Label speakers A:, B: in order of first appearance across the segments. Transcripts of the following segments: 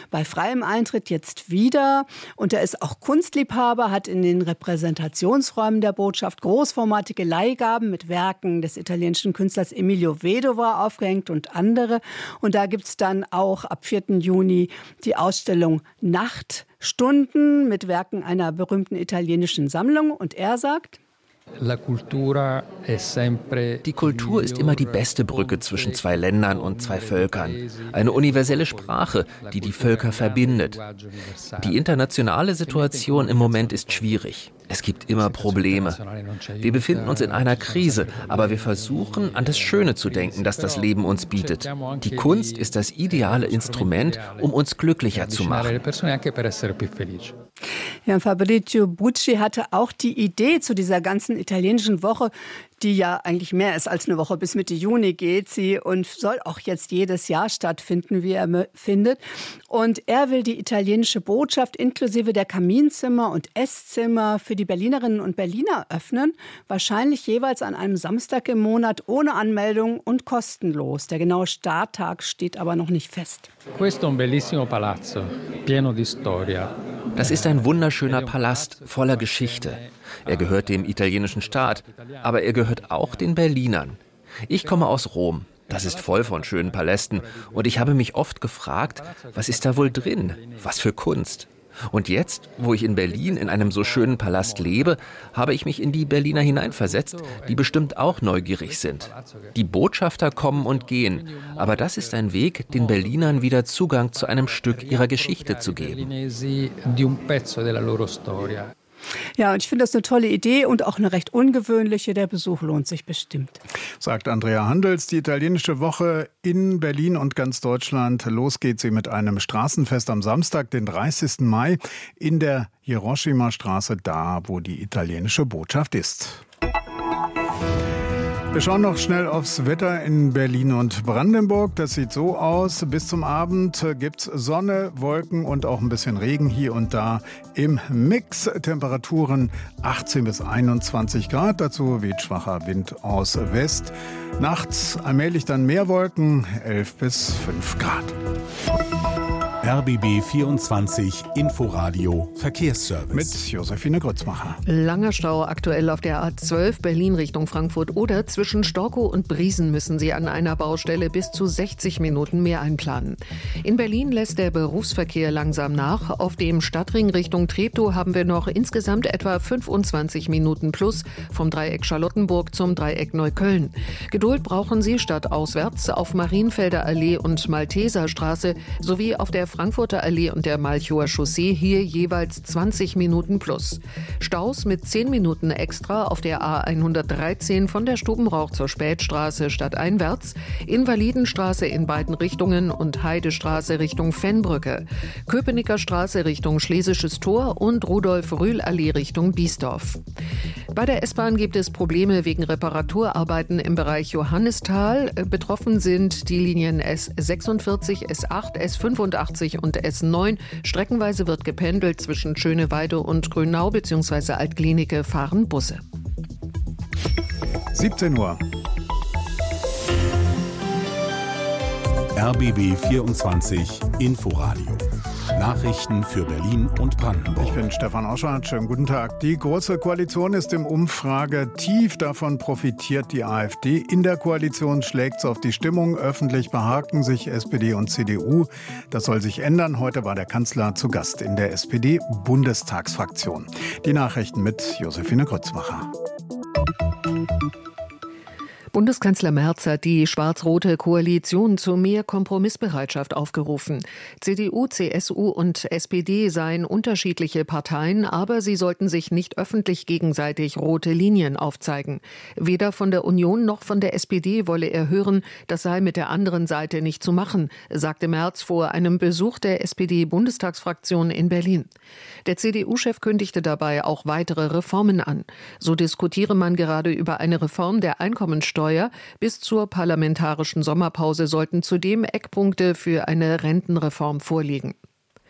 A: bei freiem Eintritt jetzt wieder. Und er ist auch Kunstliebhaber, hat in den Repräsentationsräumen der Botschaft großformatige Leihgaben mit Werken des italienischen Künstlers Emilio Vedova aufgehängt und andere. Und da gibt es dann auch ab 4. Juni die Ausstellung Nachtstunden mit Werken einer berühmten italienischen Sammlung. Und er sagt:
B: Die Kultur ist immer die beste Brücke zwischen zwei Ländern und zwei Völkern. Eine universelle Sprache, die die Völker verbindet. Die internationale Situation im Moment ist schwierig. Es gibt immer Probleme. Wir befinden uns in einer Krise, aber wir versuchen, an das Schöne zu denken, das das Leben uns bietet. Die Kunst ist das ideale Instrument, um uns glücklicher zu machen.
A: Ja, Fabrizio Bucci hatte auch die Idee zu dieser ganzen italienischen Woche, die ja eigentlich mehr ist als eine Woche, bis Mitte Juni geht sie und soll auch jetzt jedes Jahr stattfinden, wie er findet. Und er will die italienische Botschaft inklusive der Kaminzimmer und Esszimmer für die Berlinerinnen und Berliner öffnen, wahrscheinlich jeweils an einem Samstag im Monat ohne Anmeldung und kostenlos. Der genaue Starttag steht aber noch nicht fest.
B: Das ist ein wunderschöner Palast voller Geschichte. Er gehört dem italienischen Staat, aber er gehört auch den Berlinern. Ich komme aus Rom. Das ist voll von schönen Palästen. Und ich habe mich oft gefragt, was ist da wohl drin? Was für Kunst? Und jetzt, wo ich in Berlin in einem so schönen Palast lebe, habe ich mich in die Berliner hineinversetzt, die bestimmt auch neugierig sind. Die Botschafter kommen und gehen, aber das ist ein Weg, den Berlinern wieder Zugang zu einem Stück ihrer Geschichte zu geben.
A: Ja, und ich finde das eine tolle Idee und auch eine recht ungewöhnliche. Der Besuch lohnt sich bestimmt.
C: Sagt Andrea Handels. Die italienische Woche in Berlin und ganz Deutschland. Los geht sie mit einem Straßenfest am Samstag, den 30. Mai, in der Hiroshima-Straße, da wo die italienische Botschaft ist. Wir schauen noch schnell aufs Wetter in Berlin und Brandenburg. Das sieht so aus. Bis zum Abend gibt's Sonne, Wolken und auch ein bisschen Regen hier und da im Mix. Temperaturen 18 bis 21 Grad. Dazu weht schwacher Wind aus West. Nachts allmählich dann mehr Wolken, 11 bis 5 Grad.
D: RBB 24 Inforadio Verkehrsservice.
C: Mit Josephine Grützmacher.
E: Langer Stau aktuell auf der A12 Berlin Richtung Frankfurt oder zwischen Storkow und Briesen müssen Sie an einer Baustelle bis zu 60 Minuten mehr einplanen. In Berlin lässt der Berufsverkehr langsam nach. Auf dem Stadtring Richtung Treptow haben wir noch insgesamt etwa 25 Minuten plus vom Dreieck Charlottenburg zum Dreieck Neukölln. Geduld brauchen Sie stadtauswärts auf Marienfelder Allee und Malteser Straße sowie auf der Frankfurter Allee und der Malchower Chaussee hier jeweils 20 Minuten plus. Staus mit 10 Minuten extra auf der A113 von der Stubenrauch zur Spätstraße stadteinwärts, Invalidenstraße in beiden Richtungen und Heidestraße Richtung Fennbrücke, Köpenicker Straße Richtung Schlesisches Tor und Rudolf-Rühl-Allee Richtung Biesdorf. Bei der S-Bahn gibt es Probleme wegen Reparaturarbeiten im Bereich Johannisthal. Betroffen sind die Linien S46, S8, S85 und S9. Streckenweise wird gependelt. Zwischen Schöneweide und Grünau bzw. Altklinike fahren Busse.
C: 17 Uhr.
D: RBB 24 Inforadio. Nachrichten für Berlin und Brandenburg.
C: Ich bin Stefan Oschardt. Schönen guten Tag. Die Große Koalition ist im Umfragetief. Davon profitiert die AfD. In der Koalition schlägt es auf die Stimmung. Öffentlich behaken sich SPD und CDU. Das soll sich ändern. Heute war der Kanzler zu Gast in der SPD-Bundestagsfraktion. Die Nachrichten mit Josephine Grützmacher.
E: Bundeskanzler Merz hat die schwarz-rote Koalition zu mehr Kompromissbereitschaft aufgerufen. CDU, CSU und SPD seien unterschiedliche Parteien, aber sie sollten sich nicht öffentlich gegenseitig rote Linien aufzeigen. Weder von der Union noch von der SPD wolle er hören, das sei mit der anderen Seite nicht zu machen, sagte Merz vor einem Besuch der SPD-Bundestagsfraktion in Berlin. Der CDU-Chef kündigte dabei auch weitere Reformen an. So diskutiere man gerade über eine Reform der Einkommensteuer. Bis zur parlamentarischen Sommerpause sollten zudem Eckpunkte für eine Rentenreform vorliegen.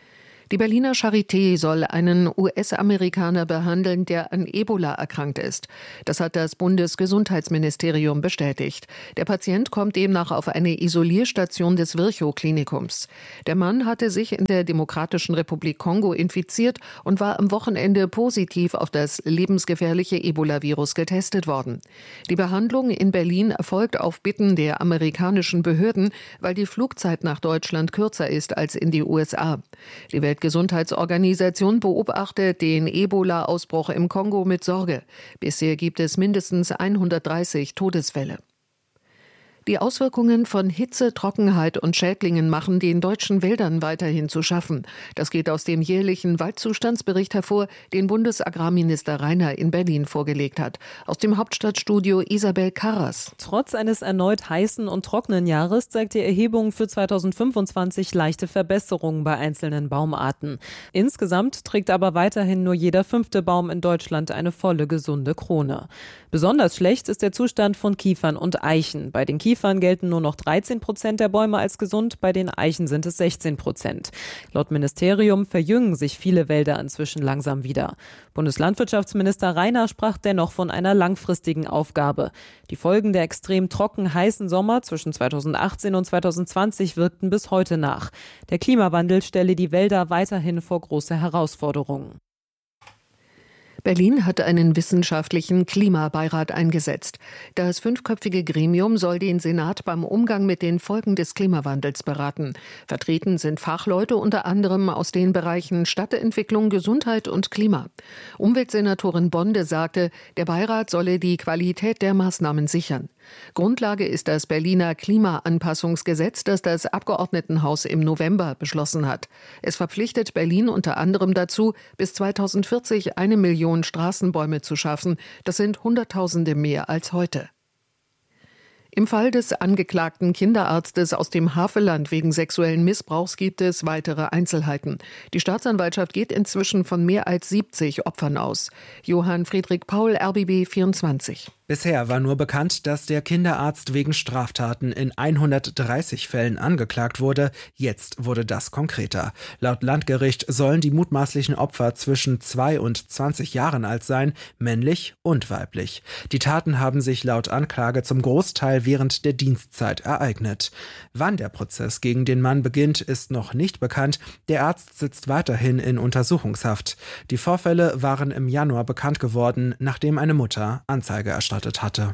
E: Die Berliner Charité soll einen US-Amerikaner behandeln, der an Ebola erkrankt ist. Das hat das Bundesgesundheitsministerium bestätigt. Der Patient kommt demnach auf eine Isolierstation des Virchow-Klinikums. Der Mann hatte sich in der Demokratischen Republik Kongo infiziert und war am Wochenende positiv auf das lebensgefährliche Ebola-Virus getestet worden. Die Behandlung in Berlin erfolgt auf Bitten der amerikanischen Behörden, weil die Flugzeit nach Deutschland kürzer ist als in die USA. Die Weltgesundheitsorganisation beobachtet den Ebola-Ausbruch im Kongo mit Sorge. Bisher gibt es mindestens 130 Todesfälle. Die Auswirkungen von Hitze, Trockenheit und Schädlingen machen den deutschen Wäldern weiterhin zu schaffen. Das geht aus dem jährlichen Waldzustandsbericht hervor, den Bundesagrarminister Rainer in Berlin vorgelegt hat. Aus dem Hauptstadtstudio Isabel Karras.
F: Trotz eines erneut heißen und trockenen Jahres zeigt die Erhebung für 2025 leichte Verbesserungen bei einzelnen Baumarten. Insgesamt trägt aber weiterhin nur jeder 5. Baum in Deutschland eine volle, gesunde Krone. Besonders schlecht ist der Zustand von Kiefern und Eichen. Bei den Kiefern gelten nur noch 13% der Bäume als gesund, bei den Eichen sind es 16%. Laut Ministerium verjüngen sich viele Wälder inzwischen langsam wieder. Bundeslandwirtschaftsminister Rainer sprach dennoch von einer langfristigen Aufgabe. Die Folgen der extrem trocken heißen Sommer zwischen 2018 und 2020 wirkten bis heute nach. Der Klimawandel stelle die Wälder weiterhin vor große Herausforderungen.
E: Berlin hat einen wissenschaftlichen Klimabeirat eingesetzt. Das 5-köpfige Gremium soll den Senat beim Umgang mit den Folgen des Klimawandels beraten. Vertreten sind Fachleute unter anderem aus den Bereichen Stadtentwicklung, Gesundheit und Klima. Umweltsenatorin Bonde sagte, der Beirat solle die Qualität der Maßnahmen sichern. Grundlage ist das Berliner Klimaanpassungsgesetz, das das Abgeordnetenhaus im November beschlossen hat. Es verpflichtet Berlin unter anderem dazu, bis 2040 1 Million Straßenbäume zu schaffen. Das sind Hunderttausende mehr als heute. Im Fall des angeklagten Kinderarztes aus dem Havelland wegen sexuellen Missbrauchs gibt es weitere Einzelheiten. Die Staatsanwaltschaft geht inzwischen von mehr als 70 Opfern aus. Johann Friedrich Paul, RBB 24.
G: Bisher war nur bekannt, dass der Kinderarzt wegen Straftaten in 130 Fällen angeklagt wurde. Jetzt wurde das konkreter. Laut Landgericht sollen die mutmaßlichen Opfer zwischen 2 und 20 Jahren alt sein, männlich und weiblich. Die Taten haben sich laut Anklage zum Großteil während der Dienstzeit ereignet. Wann der Prozess gegen den Mann beginnt, ist noch nicht bekannt. Der Arzt sitzt weiterhin in Untersuchungshaft. Die Vorfälle waren im Januar bekannt geworden, nachdem eine Mutter Anzeige erstattet hatte.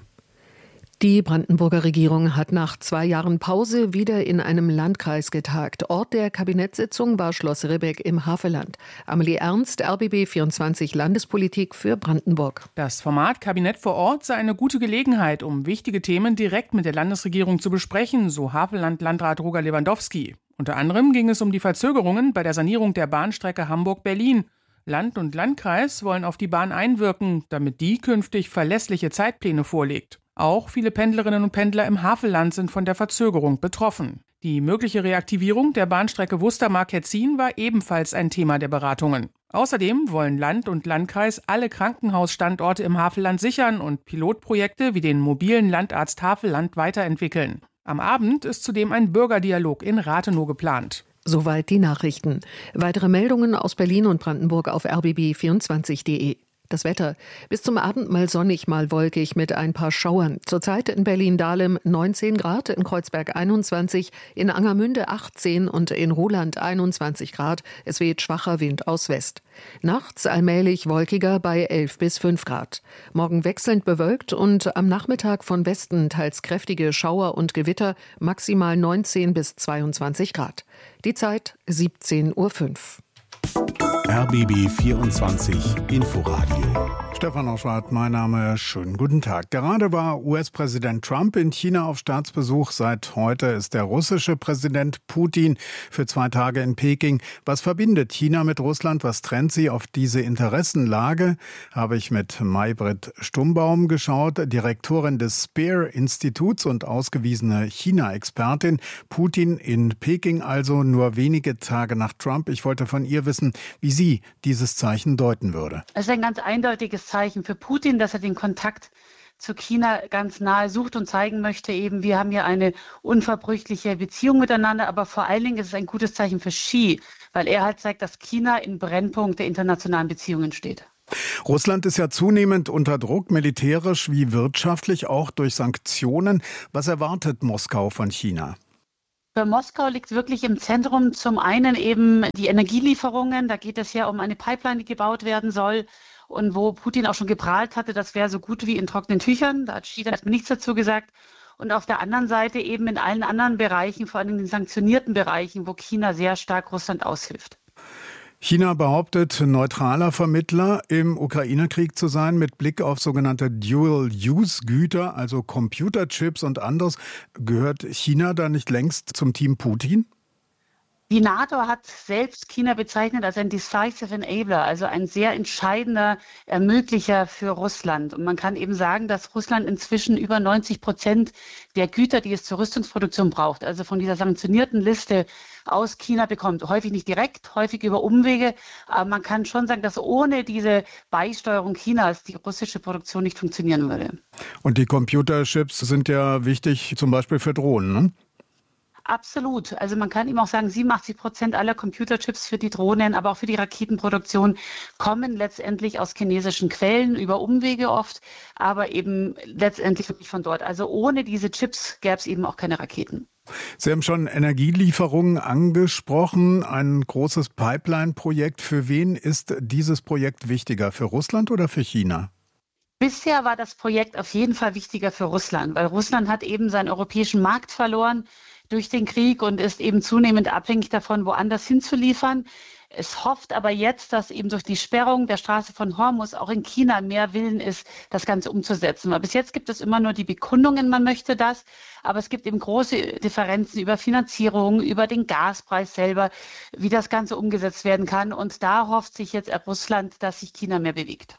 E: Die Brandenburger Regierung hat nach 2 Jahren Pause wieder in einem Landkreis getagt. Ort der Kabinettssitzung war Schloss Ribbeck im Havelland. Amelie Ernst, RBB 24 Landespolitik für Brandenburg.
H: Das Format Kabinett vor Ort sei eine gute Gelegenheit, um wichtige Themen direkt mit der Landesregierung zu besprechen, so Havelland-Landrat Roger Lewandowski. Unter anderem ging es um die Verzögerungen bei der Sanierung der Bahnstrecke Hamburg-Berlin. Land und Landkreis wollen auf die Bahn einwirken, damit die künftig verlässliche Zeitpläne vorlegt. Auch viele Pendlerinnen und Pendler im Havelland sind von der Verzögerung betroffen. Die mögliche Reaktivierung der Bahnstrecke Wustermark-Hetzin war ebenfalls ein Thema der Beratungen. Außerdem wollen Land und Landkreis alle Krankenhausstandorte im Havelland sichern und Pilotprojekte wie den mobilen Landarzt Havelland weiterentwickeln. Am Abend ist zudem ein Bürgerdialog in Rathenow geplant.
E: Soweit die Nachrichten. Weitere Meldungen aus Berlin und Brandenburg auf rbb24.de. Das Wetter. Bis zum Abend mal sonnig, mal wolkig mit ein paar Schauern. Zurzeit in Berlin-Dahlem 19 Grad, in Kreuzberg 21, in Angermünde 18 und in Ruhland 21 Grad. Es weht schwacher Wind aus West. Nachts allmählich wolkiger bei 11 bis 5 Grad. Morgen wechselnd bewölkt und am Nachmittag von Westen teils kräftige Schauer und Gewitter, maximal 19 bis 22 Grad. Die Zeit 17:05 Uhr.
D: RBB 24 Inforadio.
C: Stefan Oschwart, mein Name. Schönen guten Tag. Gerade war US-Präsident Trump in China auf Staatsbesuch. Seit heute ist der russische Präsident Putin für 2 Tage in Peking. Was verbindet China mit Russland? Was trennt sie? Auf diese Interessenlage habe ich mit Maybrit Stumbaum geschaut, Direktorin des Spear-Instituts und ausgewiesene China-Expertin. Putin in Peking also nur wenige Tage nach Trump. Ich wollte von ihr wissen, wie sie dieses Zeichen deuten würde.
I: Es ist ein ganz eindeutiges Zeichen für Putin, dass er den Kontakt zu China ganz nahe sucht und zeigen möchte, eben wir haben hier eine unverbrüchliche Beziehung miteinander, aber vor allen Dingen ist es ein gutes Zeichen für Xi, weil er halt zeigt, dass China im Brennpunkt der internationalen Beziehungen steht.
C: Russland ist ja zunehmend unter Druck, militärisch wie wirtschaftlich, auch durch Sanktionen. Was erwartet Moskau von China?
I: Für Moskau liegt wirklich im Zentrum zum einen eben die Energielieferungen. Da geht es ja um eine Pipeline, die gebaut werden soll. Und wo Putin auch schon geprahlt hatte, das wäre so gut wie in trockenen Tüchern. Da hat Xi dann erstmal nichts dazu gesagt. Und auf der anderen Seite eben in allen anderen Bereichen, vor allem in den sanktionierten Bereichen, wo China sehr stark Russland aushilft.
C: China behauptet, neutraler Vermittler im Ukraine-Krieg zu sein, mit Blick auf sogenannte Dual-Use-Güter, also Computerchips und anderes. Gehört China da nicht längst zum Team Putin?
I: Die NATO hat selbst China bezeichnet als ein decisive enabler, also ein sehr entscheidender Ermöglicher für Russland. Und man kann eben sagen, dass Russland inzwischen über 90% der Güter, die es zur Rüstungsproduktion braucht, also von dieser sanktionierten Liste aus China bekommt. Häufig nicht direkt, häufig über Umwege. Aber man kann schon sagen, dass ohne diese Beisteuerung Chinas die russische Produktion nicht funktionieren würde.
C: Und die Computerchips sind ja wichtig, zum Beispiel für Drohnen, ne?
I: Absolut. Also man kann eben auch sagen, 87% aller Computerchips für die Drohnen, aber auch für die Raketenproduktion kommen letztendlich aus chinesischen Quellen, über Umwege oft, aber eben letztendlich wirklich von dort. Also ohne diese Chips gäbe es eben auch keine Raketen.
C: Sie haben schon Energielieferungen angesprochen, ein großes Pipeline-Projekt. Für wen ist dieses Projekt wichtiger, für Russland oder für China?
I: Bisher war das Projekt auf jeden Fall wichtiger für Russland, weil Russland hat eben seinen europäischen Markt verloren durch den Krieg und ist eben zunehmend abhängig davon, woanders hinzuliefern. Es hofft aber jetzt, dass eben durch die Sperrung der Straße von Hormuz auch in China mehr Willen ist, das Ganze umzusetzen. Weil bis jetzt gibt es immer nur die Bekundungen, man möchte das, aber es gibt eben große Differenzen über Finanzierung, über den Gaspreis selber, wie das Ganze umgesetzt werden kann. Und da hofft sich jetzt Russland, dass sich China mehr bewegt.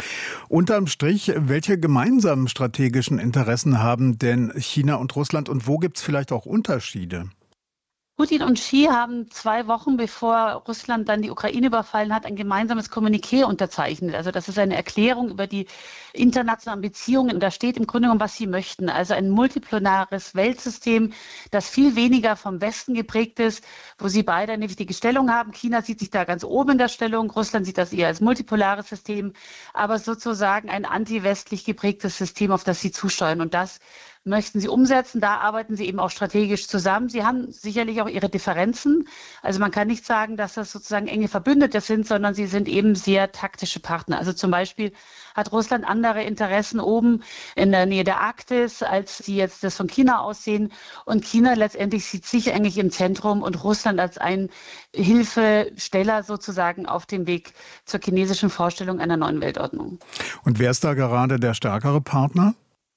C: Unterm Strich, welche gemeinsamen strategischen Interessen haben denn China und Russland und wo gibt es vielleicht auch Unterschiede?
I: Putin und Xi haben 2 Wochen, bevor Russland dann die Ukraine überfallen hat, ein gemeinsames Kommuniqué unterzeichnet. Also das ist eine Erklärung über die internationalen Beziehungen. Da steht im Grunde genommen, was sie möchten. Also ein multipolares Weltsystem, das viel weniger vom Westen geprägt ist, wo sie beide eine wichtige Stellung haben. China sieht sich da ganz oben in der Stellung, Russland sieht das eher als multipolares System, aber sozusagen ein anti-westlich geprägtes System, auf das sie zusteuern. Und das möchten sie umsetzen. Da arbeiten sie eben auch strategisch zusammen. Sie haben sicherlich auch ihre Differenzen. Also man kann nicht sagen, dass das sozusagen enge Verbündete sind, sondern sie sind eben sehr taktische Partner. Also zum Beispiel hat Russland andere Interessen oben in der Nähe der Arktis, als sie jetzt das von China aussehen. Und China letztendlich sieht sich eigentlich im Zentrum und Russland als ein Hilfesteller sozusagen auf dem Weg zur chinesischen Vorstellung einer neuen Weltordnung.
C: Und wer ist da gerade der stärkere Partner?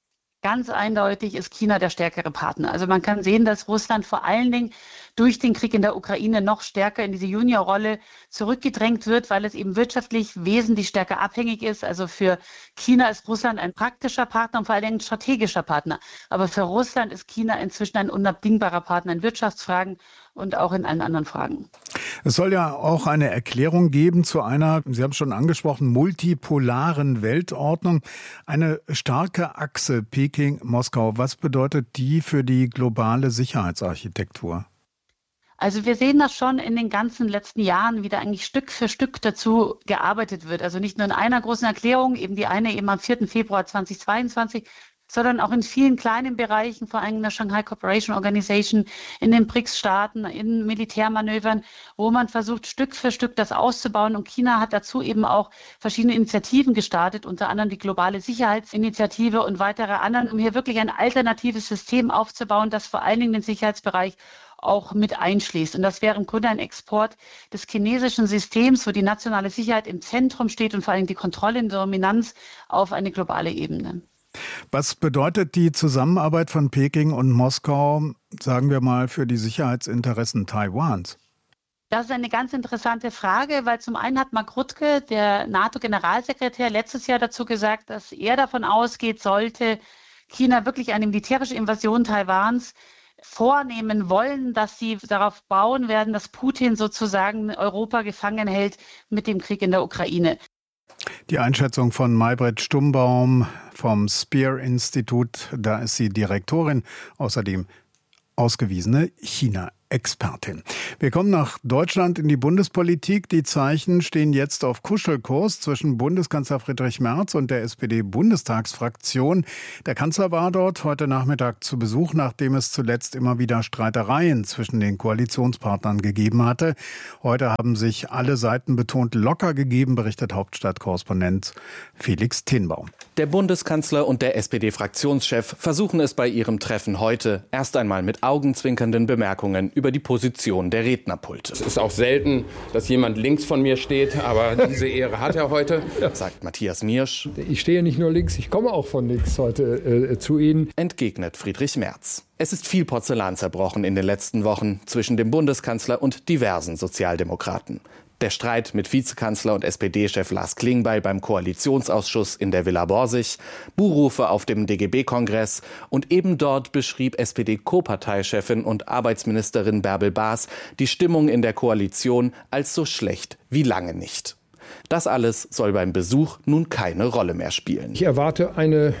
I: Ganz eindeutig ist China der stärkere Partner. Also man kann sehen, dass Russland vor allen Dingen durch den Krieg in der Ukraine noch stärker in diese Juniorrolle zurückgedrängt wird, weil es eben wirtschaftlich wesentlich stärker abhängig ist. Also für China ist Russland ein praktischer Partner und vor allen Dingen ein strategischer Partner. Aber für Russland ist China inzwischen ein unabdingbarer Partner in Wirtschaftsfragen und auch in allen anderen Fragen.
C: Es soll ja auch eine Erklärung geben zu einer, Sie haben es schon angesprochen, multipolaren Weltordnung. Eine starke Achse Peking-Moskau. Was bedeutet die für die globale Sicherheitsarchitektur?
I: Also wir sehen das schon in den ganzen letzten Jahren, wie da eigentlich Stück für Stück dazu gearbeitet wird. Also nicht nur in einer großen Erklärung, eben die eine eben am 4. Februar 2022, sondern auch in vielen kleinen Bereichen, vor allem in der Shanghai Cooperation Organization, in den BRICS-Staaten, in Militärmanövern, wo man versucht, Stück für Stück das auszubauen. Und China hat dazu eben auch verschiedene Initiativen gestartet, unter anderem die globale Sicherheitsinitiative und weitere anderen, um hier wirklich ein alternatives System aufzubauen, das vor allen Dingen den Sicherheitsbereich auch mit einschließt. Und das wäre im Grunde ein Export des chinesischen Systems, wo die nationale Sicherheit im Zentrum steht und vor allem die Kontrolle und Dominanz auf eine globale Ebene.
C: Was bedeutet die Zusammenarbeit von Peking und Moskau, sagen wir mal, für die Sicherheitsinteressen Taiwans?
I: Das ist eine ganz interessante Frage, weil zum einen hat Mark Rutte, der NATO-Generalsekretär, letztes Jahr dazu gesagt, dass er davon ausgeht, sollte China wirklich eine militärische Invasion Taiwans vornehmen wollen, dass sie darauf bauen werden, dass Putin sozusagen Europa gefangen hält mit dem Krieg in der Ukraine.
C: Die Einschätzung von Maybrit Stumbaum vom Spear-Institut, da ist sie Direktorin, außerdem ausgewiesene China-Expertin. Wir kommen nach Deutschland in die Bundespolitik. Die Zeichen stehen jetzt auf Kuschelkurs zwischen Bundeskanzler Friedrich Merz und der SPD-Bundestagsfraktion. Der Kanzler war dort heute Nachmittag zu Besuch, nachdem es zuletzt immer wieder Streitereien zwischen den Koalitionspartnern gegeben hatte. Heute haben sich alle Seiten betont locker gegeben, berichtet Hauptstadtkorrespondent Felix Tenbaum.
J: Der Bundeskanzler und der SPD-Fraktionschef versuchen es bei ihrem Treffen heute erst einmal mit augenzwinkernden Bemerkungen über die Position der Rednerpulte.
K: Es ist auch selten, dass jemand links von mir steht, aber diese Ehre hat er heute,
J: sagt Matthias Miersch.
L: Ich stehe nicht nur links, ich komme auch von links heute zu Ihnen,
J: entgegnet Friedrich Merz. Es ist viel Porzellan zerbrochen in den letzten Wochen zwischen dem Bundeskanzler und diversen Sozialdemokraten. Der Streit mit Vizekanzler und SPD-Chef Lars Klingbeil beim Koalitionsausschuss in der Villa Borsig, Buhrufe auf dem DGB-Kongress und eben dort beschrieb SPD-Co-Parteichefin und Arbeitsministerin Bärbel Baas die Stimmung in der Koalition als so schlecht wie lange nicht. Das alles soll beim Besuch nun keine Rolle mehr spielen.
L: Ich erwarte eine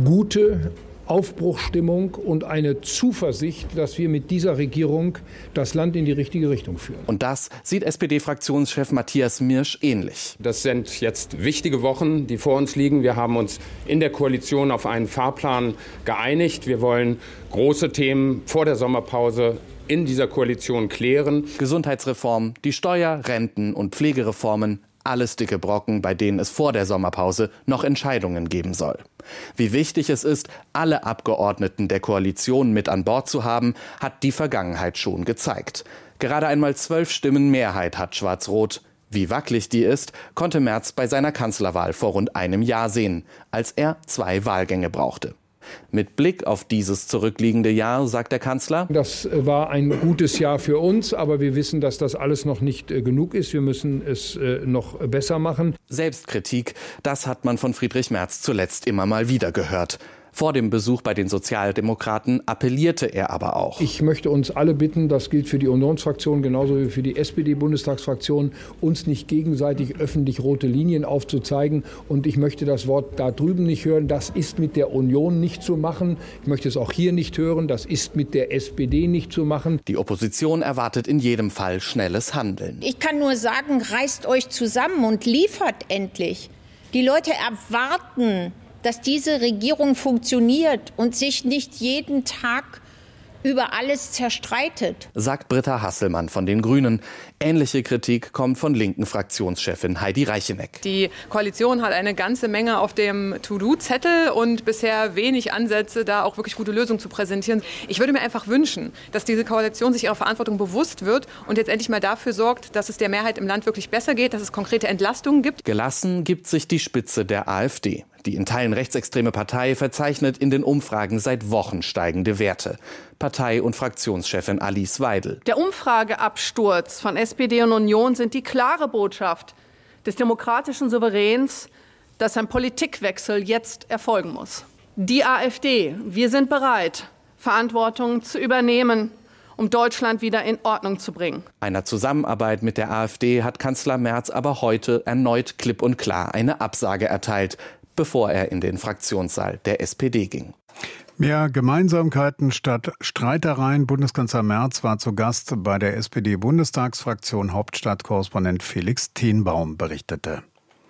L: gute Aufbruchsstimmung und eine Zuversicht, dass wir mit dieser Regierung das Land in die richtige Richtung führen.
J: Und das sieht SPD-Fraktionschef Matthias Miersch ähnlich.
K: Das sind jetzt wichtige Wochen, die vor uns liegen. Wir haben uns in der Koalition auf einen Fahrplan geeinigt. Wir wollen große Themen vor der Sommerpause in dieser Koalition klären.
J: Gesundheitsreform, die Steuer-, Renten- und Pflegereformen, alles dicke Brocken, bei denen es vor der Sommerpause noch Entscheidungen geben soll. Wie wichtig es ist, alle Abgeordneten der Koalition mit an Bord zu haben, hat die Vergangenheit schon gezeigt. Gerade einmal 12 Stimmen Mehrheit hat Schwarz-Rot. Wie wackelig die ist, konnte Merz bei seiner Kanzlerwahl vor rund einem Jahr sehen, als er 2 Wahlgänge brauchte. Mit Blick auf dieses zurückliegende Jahr, sagt der Kanzler:
L: Das war ein gutes Jahr für uns, aber wir wissen, dass das alles noch nicht genug ist. Wir müssen es noch besser machen.
J: Selbstkritik, das hat man von Friedrich Merz zuletzt immer mal wieder gehört. Vor dem Besuch bei den Sozialdemokraten appellierte er aber auch.
L: Ich möchte uns alle bitten, das gilt für die Unionsfraktion genauso wie für die SPD-Bundestagsfraktion, uns nicht gegenseitig öffentlich rote Linien aufzuzeigen. Und ich möchte das Wort da drüben nicht hören. Das ist mit der Union nicht zu machen. Ich möchte es auch hier nicht hören. Das ist mit der SPD nicht zu machen.
J: Die Opposition erwartet in jedem Fall schnelles Handeln.
M: Ich kann nur sagen, reißt euch zusammen und liefert endlich. Die Leute erwarten, dass diese Regierung funktioniert und sich nicht jeden Tag über alles zerstreitet,
J: sagt Britta Hasselmann von den Grünen. Ähnliche Kritik kommt von linken Fraktionschefin Heidi Reicheneck.
N: Die Koalition hat eine ganze Menge auf dem To-Do-Zettel und bisher wenig Ansätze, da auch wirklich gute Lösungen zu präsentieren. Ich würde mir einfach wünschen, dass diese Koalition sich ihrer Verantwortung bewusst wird und jetzt endlich mal dafür sorgt, dass es der Mehrheit im Land wirklich besser geht, dass es konkrete Entlastungen gibt.
J: Gelassen gibt sich die Spitze der AfD. Die in Teilen rechtsextreme Partei verzeichnet in den Umfragen seit Wochen steigende Werte. Partei- und Fraktionschefin Alice Weidel.
O: Der Umfrageabsturz von SPD und Union sind die klare Botschaft des demokratischen Souveräns, dass ein Politikwechsel jetzt erfolgen muss. Die AfD, wir sind bereit, Verantwortung zu übernehmen, um Deutschland wieder in Ordnung zu bringen.
J: Einer Zusammenarbeit mit der AfD hat Kanzler Merz aber heute erneut klipp und klar eine Absage erteilt, bevor er in den Fraktionssaal der SPD ging.
C: Mehr Gemeinsamkeiten statt Streitereien. Bundeskanzler Merz war zu Gast bei der SPD-Bundestagsfraktion. Hauptstadtkorrespondent Felix Tenbaum berichtete.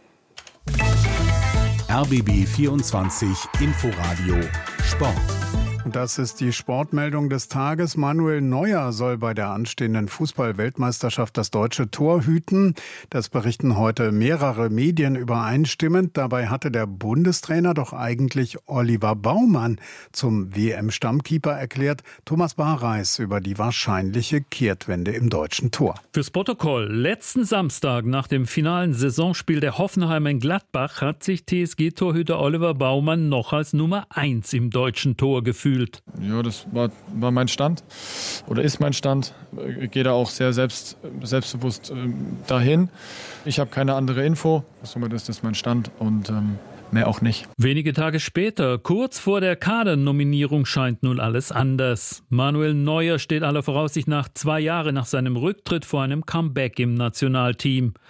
D: RBB 24 Inforadio Sport.
C: Und das ist die Sportmeldung des Tages. Manuel Neuer soll bei der anstehenden Fußball-Weltmeisterschaft das deutsche Tor hüten. Das berichten heute mehrere Medien übereinstimmend. Dabei hatte der Bundestrainer doch eigentlich Oliver Baumann zum WM-Stammkeeper erklärt. Thomas Barreis über die wahrscheinliche Kehrtwende im deutschen Tor.
P: Fürs Protokoll: Letzten Samstag nach dem finalen Saisonspiel der Hoffenheimer in Gladbach hat sich TSG-Torhüter Oliver Baumann noch als Nummer 1 im deutschen Tor gefühlt.
Q: Ja, das war mein Stand oder ist mein Stand. Ich gehe da auch sehr selbstbewusst dahin. Ich habe keine andere Info. Somit ist das mein Stand und mehr auch nicht.
P: Wenige Tage später, kurz vor der Kadernominierung, scheint nun alles anders. Manuel Neuer steht aller Voraussicht nach 2 Jahre nach seinem Rücktritt vor einem Comeback im Nationalteam.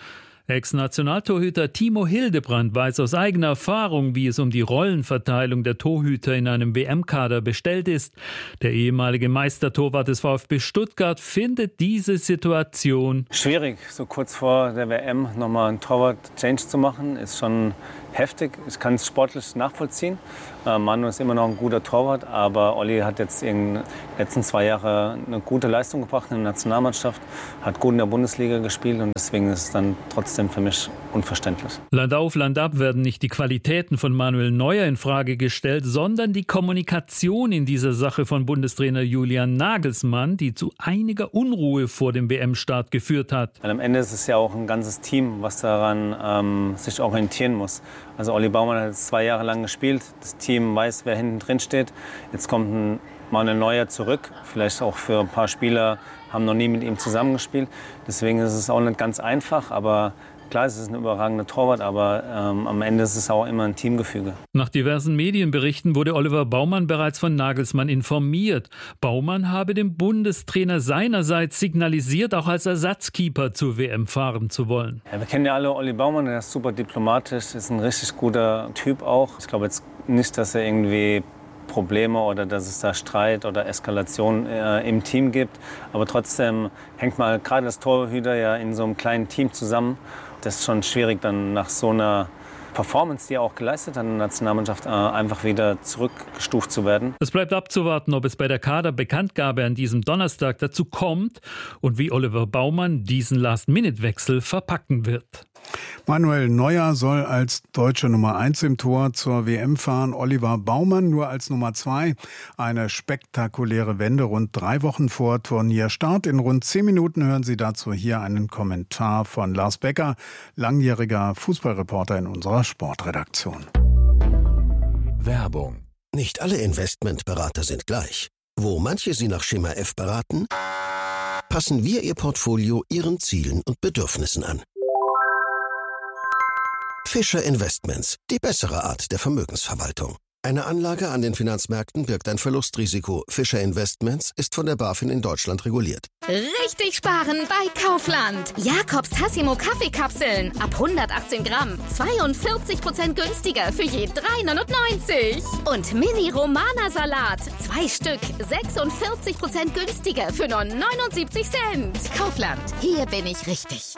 P: Ex-Nationaltorhüter Timo Hildebrand weiß aus eigener Erfahrung, wie es um die Rollenverteilung der Torhüter in einem WM-Kader bestellt ist. Der ehemalige Meistertorwart des VfB Stuttgart findet diese Situation
R: schwierig, so kurz vor der WM nochmal einen Torwart-Change zu machen, ist schon heftig. Ich kann es sportlich nachvollziehen. Manu ist immer noch ein guter Torwart, aber Olli hat jetzt in den letzten 2 Jahren eine gute Leistung gebracht in der Nationalmannschaft, hat gut in der Bundesliga gespielt und deswegen ist es dann trotzdem für mich unverständlich.
P: Land auf, Land ab werden nicht die Qualitäten von Manuel Neuer in Frage gestellt, sondern die Kommunikation in dieser Sache von Bundestrainer Julian Nagelsmann, die zu einiger Unruhe vor dem WM-Start geführt hat.
R: Und am Ende ist es ja auch ein ganzes Team, was daran sich orientieren muss. Also Olli Baumann hat jetzt 2 Jahre lang gespielt. Das Team weiß, wer hinten drin steht. Jetzt kommt ein Manuel Neuer zurück. Vielleicht auch für ein paar Spieler, haben noch nie mit ihm zusammengespielt. Deswegen ist es auch nicht ganz einfach. Aber klar, es ist ein überragender Torwart, aber am Ende ist es auch immer ein Teamgefüge.
P: Nach diversen Medienberichten wurde Oliver Baumann bereits von Nagelsmann informiert. Baumann habe dem Bundestrainer seinerseits signalisiert, auch als Ersatzkeeper zur WM fahren zu wollen.
R: Ja, wir kennen ja alle Olli Baumann, der ist super diplomatisch, ist ein richtig guter Typ auch. Ich glaube jetzt nicht, dass er irgendwie Probleme oder dass es da Streit oder Eskalation im Team gibt. Aber trotzdem hängt mal gerade das Torhüter ja in so einem kleinen Team zusammen. Das ist schon schwierig, dann nach so einer Performance, die er auch geleistet hat in der Nationalmannschaft, einfach wieder zurückgestuft zu werden.
P: Es bleibt abzuwarten, ob es bei der Kaderbekanntgabe an diesem Donnerstag dazu kommt und wie Oliver Baumann diesen Last-Minute-Wechsel verpacken wird.
C: Manuel Neuer soll als deutsche Nummer 1 im Tor zur WM fahren, Oliver Baumann nur als Nummer 2. Eine spektakuläre Wende rund 3 Wochen vor Turnierstart. In rund 10 Minuten hören Sie dazu hier einen Kommentar von Lars Becker, langjähriger Fußballreporter in unserer Sportredaktion.
S: Werbung. Nicht alle Investmentberater sind gleich. Wo manche Sie nach Schema F beraten, passen wir Ihr Portfolio Ihren Zielen und Bedürfnissen an. Fischer Investments, die bessere Art der Vermögensverwaltung. Eine Anlage an den Finanzmärkten birgt ein Verlustrisiko. Fischer Investments ist von der BaFin in Deutschland reguliert.
T: Richtig sparen bei Kaufland. Jakobs Tassimo Kaffeekapseln ab 118 Gramm. 42% günstiger für je 3,99. Und Mini Romana Salat. 2 Stück. 46% günstiger für nur 79 Cent. Kaufland. Hier bin ich richtig.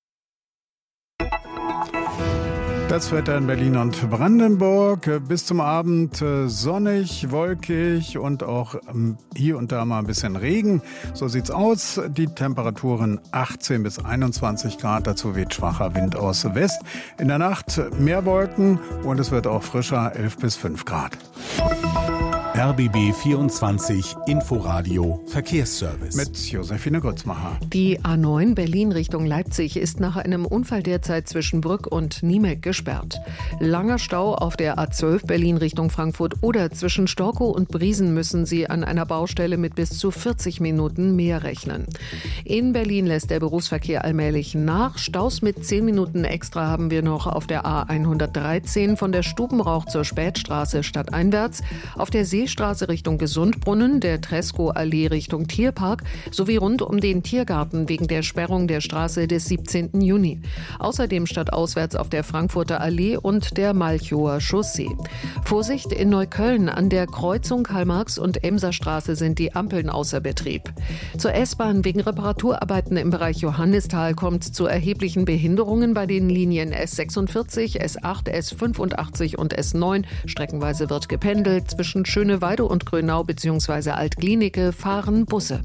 C: Das Wetter in Berlin und Brandenburg. Bis zum Abend sonnig, wolkig und auch hier und da mal ein bisschen Regen. So sieht's aus. Die Temperaturen 18 bis 21 Grad. Dazu weht schwacher Wind aus West. In der Nacht mehr Wolken und es wird auch frischer, 11 bis 5 Grad.
D: RBB 24 Inforadio Verkehrsservice.
C: Mit Josephine Grützmacher.
E: Die A9 Berlin Richtung Leipzig ist nach einem Unfall derzeit zwischen Brück und Niemek gesperrt. Langer Stau auf der A12 Berlin Richtung Frankfurt oder zwischen Storkow und Briesen müssen Sie an einer Baustelle mit bis zu 40 Minuten mehr rechnen. In Berlin lässt der Berufsverkehr allmählich nach. Staus mit 10 Minuten extra haben wir noch auf der A113 von der Stubenrauch zur Spätstraße stadteinwärts, auf der Seestraße Richtung Gesundbrunnen, der Tresco-Allee Richtung Tierpark sowie rund um den Tiergarten wegen der Sperrung der Straße des 17. Juni. Außerdem stadtauswärts auf der Frankfurter Allee und der Malchower Chaussee. Vorsicht in Neukölln, an der Kreuzung Karl-Marx- und Emserstraße sind die Ampeln außer Betrieb. Zur S-Bahn wegen Reparaturarbeiten im Bereich Johannisthal kommt zu erheblichen Behinderungen bei den Linien S46, S8, S85 und S9. Streckenweise wird gependelt. Zwischen Schöneweide und Grönau bzw. Altglienicke fahren Busse.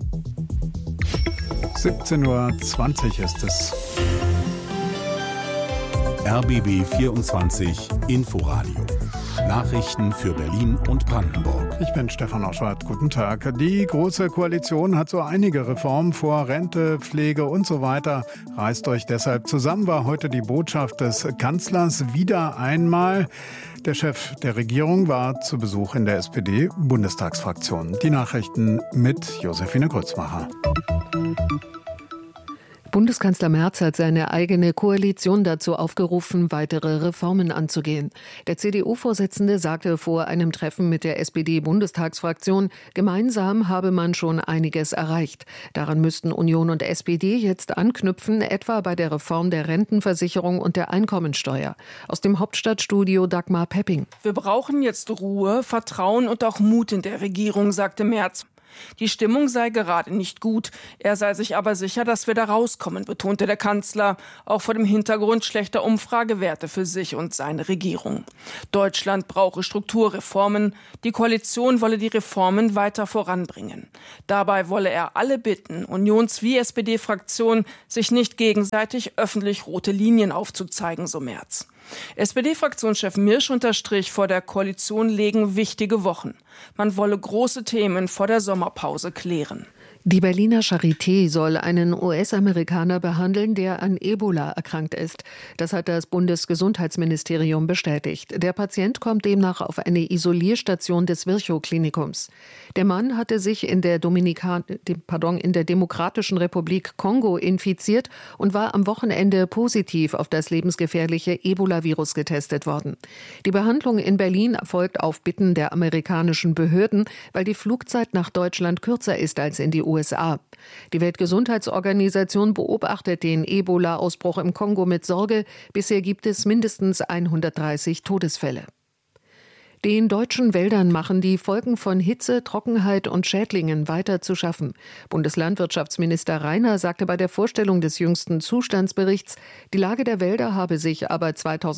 C: 17:20 Uhr ist es.
D: RBB 24 Inforadio. Nachrichten für Berlin und Brandenburg.
C: Ich bin Stefan Oschwart. Guten Tag. Die Große Koalition hat so einige Reformen vor, Rente, Pflege und so weiter. Reißt euch deshalb zusammen, war heute die Botschaft des Kanzlers wieder einmal. Der Chef der Regierung war zu Besuch in der SPD-Bundestagsfraktion. Die Nachrichten mit Josephine Grützmacher.
E: Bundeskanzler Merz hat seine eigene Koalition dazu aufgerufen, weitere Reformen anzugehen. Der CDU-Vorsitzende sagte vor einem Treffen mit der SPD-Bundestagsfraktion, gemeinsam habe man schon einiges erreicht. Daran müssten Union und SPD jetzt anknüpfen, etwa bei der Reform der Rentenversicherung und der Einkommensteuer. Aus dem Hauptstadtstudio Dagmar Pepping.
U: Wir brauchen jetzt Ruhe, Vertrauen und auch Mut in der Regierung, sagte Merz. Die Stimmung sei gerade nicht gut. Er sei sich aber sicher, dass wir da rauskommen, betonte der Kanzler, auch vor dem Hintergrund schlechter Umfragewerte für sich und seine Regierung. Deutschland brauche Strukturreformen. Die Koalition wolle die Reformen weiter voranbringen. Dabei wolle er alle bitten, Unions- wie SPD-Fraktion, sich nicht gegenseitig öffentlich rote Linien aufzuzeigen, so Merz. SPD-Fraktionschef Mirsch unterstrich, vor der Koalition liegen wichtige Wochen. Man wolle große Themen vor der Sommerpause klären.
E: Die Berliner Charité soll einen US-Amerikaner behandeln, der an Ebola erkrankt ist. Das hat das Bundesgesundheitsministerium bestätigt. Der Patient kommt demnach auf eine Isolierstation des Virchow-Klinikums. Der Mann hatte sich in der Demokratischen Republik Kongo infiziert und war am Wochenende positiv auf das lebensgefährliche Ebola-Virus getestet worden. Die Behandlung in Berlin erfolgt auf Bitten der amerikanischen Behörden, weil die Flugzeit nach Deutschland kürzer ist als in die USA. Die Weltgesundheitsorganisation beobachtet den Ebola-Ausbruch im Kongo mit Sorge. Bisher gibt es mindestens 130 Todesfälle. Den deutschen Wäldern machen die Folgen von Hitze, Trockenheit und Schädlingen weiter zu schaffen. Bundeslandwirtschaftsminister Rainer sagte bei der Vorstellung des jüngsten Zustandsberichts, die Lage der Wälder habe sich aber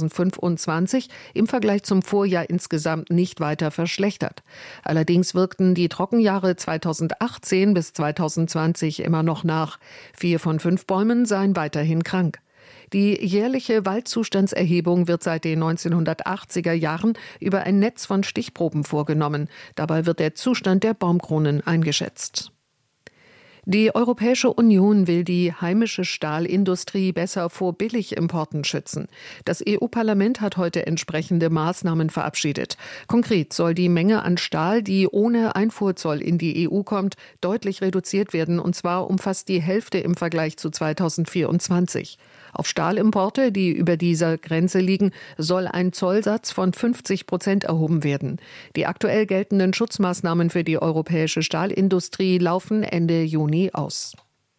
E: 2025 im Vergleich zum Vorjahr insgesamt nicht weiter verschlechtert. Allerdings wirkten die Trockenjahre 2018 bis 2020 immer noch nach. 4 von 5 Bäumen seien weiterhin krank. Die jährliche Waldzustandserhebung wird seit den 1980er Jahren über ein Netz von Stichproben vorgenommen. Dabei wird der Zustand der Baumkronen eingeschätzt. Die Europäische Union will die heimische Stahlindustrie besser vor Billigimporten schützen. Das EU-Parlament hat heute entsprechende Maßnahmen verabschiedet. Konkret soll die Menge an Stahl, die ohne Einfuhrzoll in die EU kommt, deutlich reduziert werden, und zwar um fast die Hälfte im Vergleich zu 2024. Auf Stahlimporte, die über dieser Grenze liegen, soll ein Zollsatz von 50% erhoben werden. Die aktuell geltenden Schutzmaßnahmen für die europäische Stahlindustrie laufen Ende Juni aus.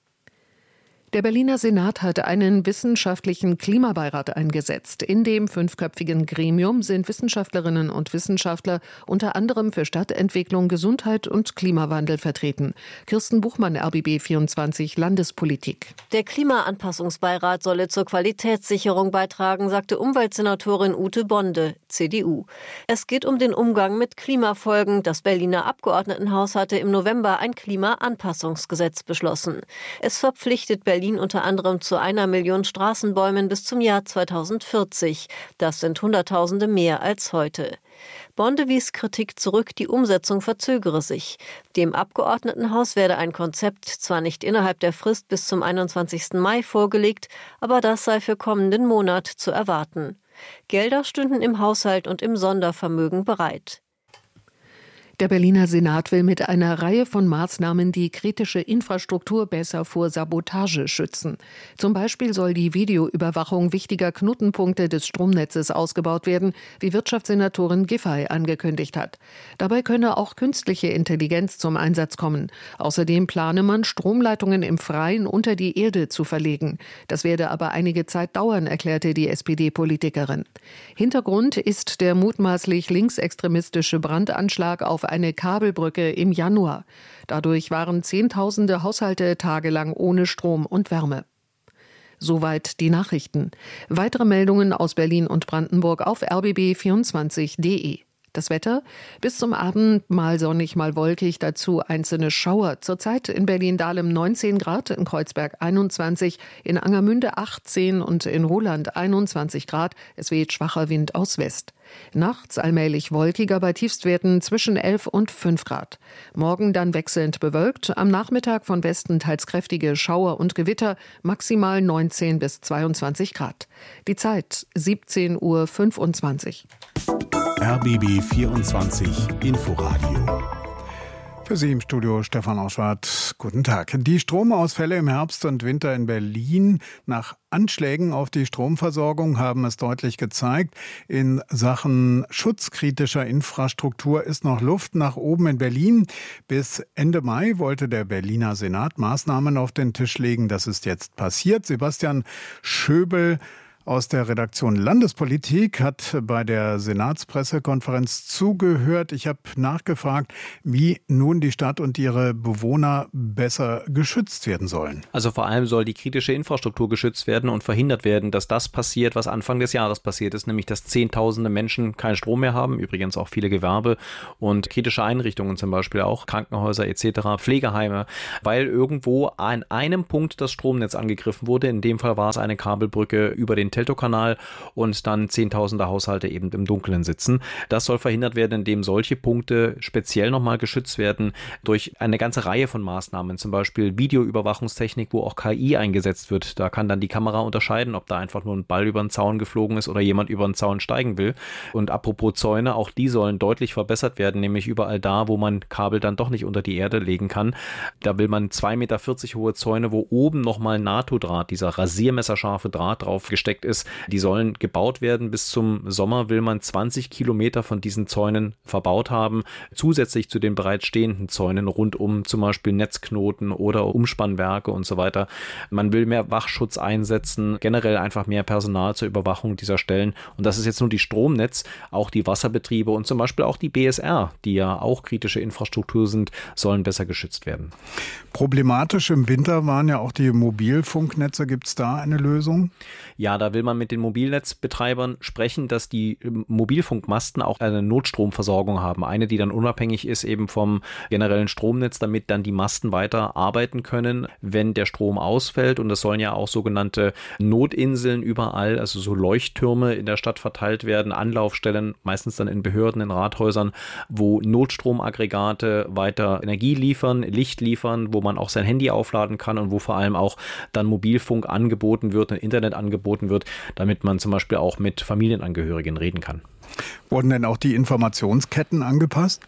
E: Der Berliner Senat hat einen wissenschaftlichen Klimabeirat eingesetzt. In dem 5-köpfigen Gremium sind Wissenschaftlerinnen und Wissenschaftler unter anderem für Stadtentwicklung, Gesundheit und Klimawandel vertreten. Kirsten Buchmann, RBB 24 Landespolitik.
V: Der Klimaanpassungsbeirat solle zur Qualitätssicherung beitragen, sagte Umweltsenatorin Ute Bonde, CDU. Es geht um den Umgang mit Klimafolgen. Das Berliner Abgeordnetenhaus hatte im November ein Klimaanpassungsgesetz beschlossen. Es verpflichtet Berlin unter anderem zu 1 Million Straßenbäumen bis zum Jahr 2040. Das sind Hunderttausende mehr als heute. Bonde wies Kritik zurück, die Umsetzung verzögere sich. Dem Abgeordnetenhaus werde ein Konzept zwar nicht innerhalb der Frist bis zum 21. Mai vorgelegt, aber das sei für kommenden Monat zu erwarten. Gelder stünden im Haushalt und im Sondervermögen bereit.
E: Der Berliner Senat will mit einer Reihe von Maßnahmen die kritische Infrastruktur besser vor Sabotage schützen. Zum Beispiel soll die Videoüberwachung wichtiger Knotenpunkte des Stromnetzes ausgebaut werden, wie Wirtschaftssenatorin Giffey angekündigt hat. Dabei könne auch künstliche Intelligenz zum Einsatz kommen. Außerdem plane man, Stromleitungen im Freien unter die Erde zu verlegen. Das werde aber einige Zeit dauern, erklärte die SPD-Politikerin. Hintergrund ist der mutmaßlich linksextremistische Brandanschlag auf eine Kabelbrücke im Januar. Dadurch waren Zehntausende Haushalte tagelang ohne Strom und Wärme. Soweit die Nachrichten. Weitere Meldungen aus Berlin und Brandenburg auf rbb24.de. Das Wetter: bis zum Abend mal sonnig, mal wolkig, dazu einzelne Schauer. Zurzeit in Berlin-Dahlem 19 Grad, in Kreuzberg 21, in Angermünde 18 und in Roland 21 Grad. Es weht schwacher Wind aus West. Nachts allmählich wolkiger, bei Tiefstwerten zwischen 11 und 5 Grad. Morgen dann wechselnd bewölkt, am Nachmittag von Westen teils kräftige Schauer und Gewitter, maximal 19 bis 22 Grad. Die Zeit 17:25 Uhr.
D: RBB 24 Inforadio.
C: Für Sie im Studio Stefan Auschwart. Guten Tag. Die Stromausfälle im Herbst und Winter in Berlin nach Anschlägen auf die Stromversorgung haben es deutlich gezeigt. In Sachen schutzkritischer Infrastruktur ist noch Luft nach oben in Berlin. Bis Ende Mai wollte der Berliner Senat Maßnahmen auf den Tisch legen. Das ist jetzt passiert. Sebastian Schöbel aus der Redaktion Landespolitik hat bei der Senatspressekonferenz zugehört. Ich habe nachgefragt, wie nun die Stadt und ihre Bewohner besser geschützt werden sollen.
A: Also vor allem soll die kritische Infrastruktur geschützt werden und verhindert werden, dass das passiert, was Anfang des Jahres passiert ist, nämlich dass Zehntausende Menschen keinen Strom mehr haben, übrigens auch viele Gewerbe und kritische Einrichtungen, zum Beispiel auch Krankenhäuser etc., Pflegeheime, weil irgendwo an einem Punkt das Stromnetz angegriffen wurde. In dem Fall war es eine Kabelbrücke über den Teltow-Kanal und dann Zehntausende Haushalte eben im Dunkeln sitzen. Das soll verhindert werden, indem solche Punkte speziell nochmal geschützt werden durch eine ganze Reihe von Maßnahmen, zum Beispiel Videoüberwachungstechnik, wo auch KI eingesetzt wird. Da kann dann die Kamera unterscheiden, ob da einfach nur ein Ball über den Zaun geflogen ist oder jemand über den Zaun steigen will. Und apropos Zäune, auch die sollen deutlich verbessert werden, nämlich überall da, wo man Kabel dann doch nicht unter die Erde legen kann. Da will man 2,40 Meter hohe Zäune, wo oben nochmal NATO-Draht, dieser rasiermesserscharfe Draht drauf gesteckt ist. Die sollen gebaut werden. Bis zum Sommer will man 20 Kilometer von diesen Zäunen verbaut haben, zusätzlich zu den bereits stehenden Zäunen rund um zum Beispiel Netzknoten oder Umspannwerke und so weiter. Man will mehr Wachschutz einsetzen, generell einfach mehr Personal zur Überwachung dieser Stellen. Und das ist jetzt nur die Stromnetz, auch die Wasserbetriebe und zum Beispiel auch die BSR, die ja auch kritische Infrastruktur sind, sollen besser geschützt werden.
C: Problematisch im Winter waren ja auch die Mobilfunknetze. Gibt es da eine Lösung?
A: Ja, da will man mit den Mobilnetzbetreibern sprechen, dass die Mobilfunkmasten auch eine Notstromversorgung haben. Eine, die dann unabhängig ist eben vom generellen Stromnetz, damit dann die Masten weiter arbeiten können, wenn der Strom ausfällt. Und es sollen ja auch sogenannte Notinseln überall, also so Leuchttürme in der Stadt verteilt werden, Anlaufstellen, meistens dann in Behörden, in Rathäusern, wo Notstromaggregate weiter Energie liefern, Licht liefern, wo man auch sein Handy aufladen kann und wo vor allem auch dann Mobilfunk angeboten wird und Internet angeboten wird, damit man zum Beispiel auch mit Familienangehörigen reden kann.
C: Wurden denn auch die Informationsketten angepasst?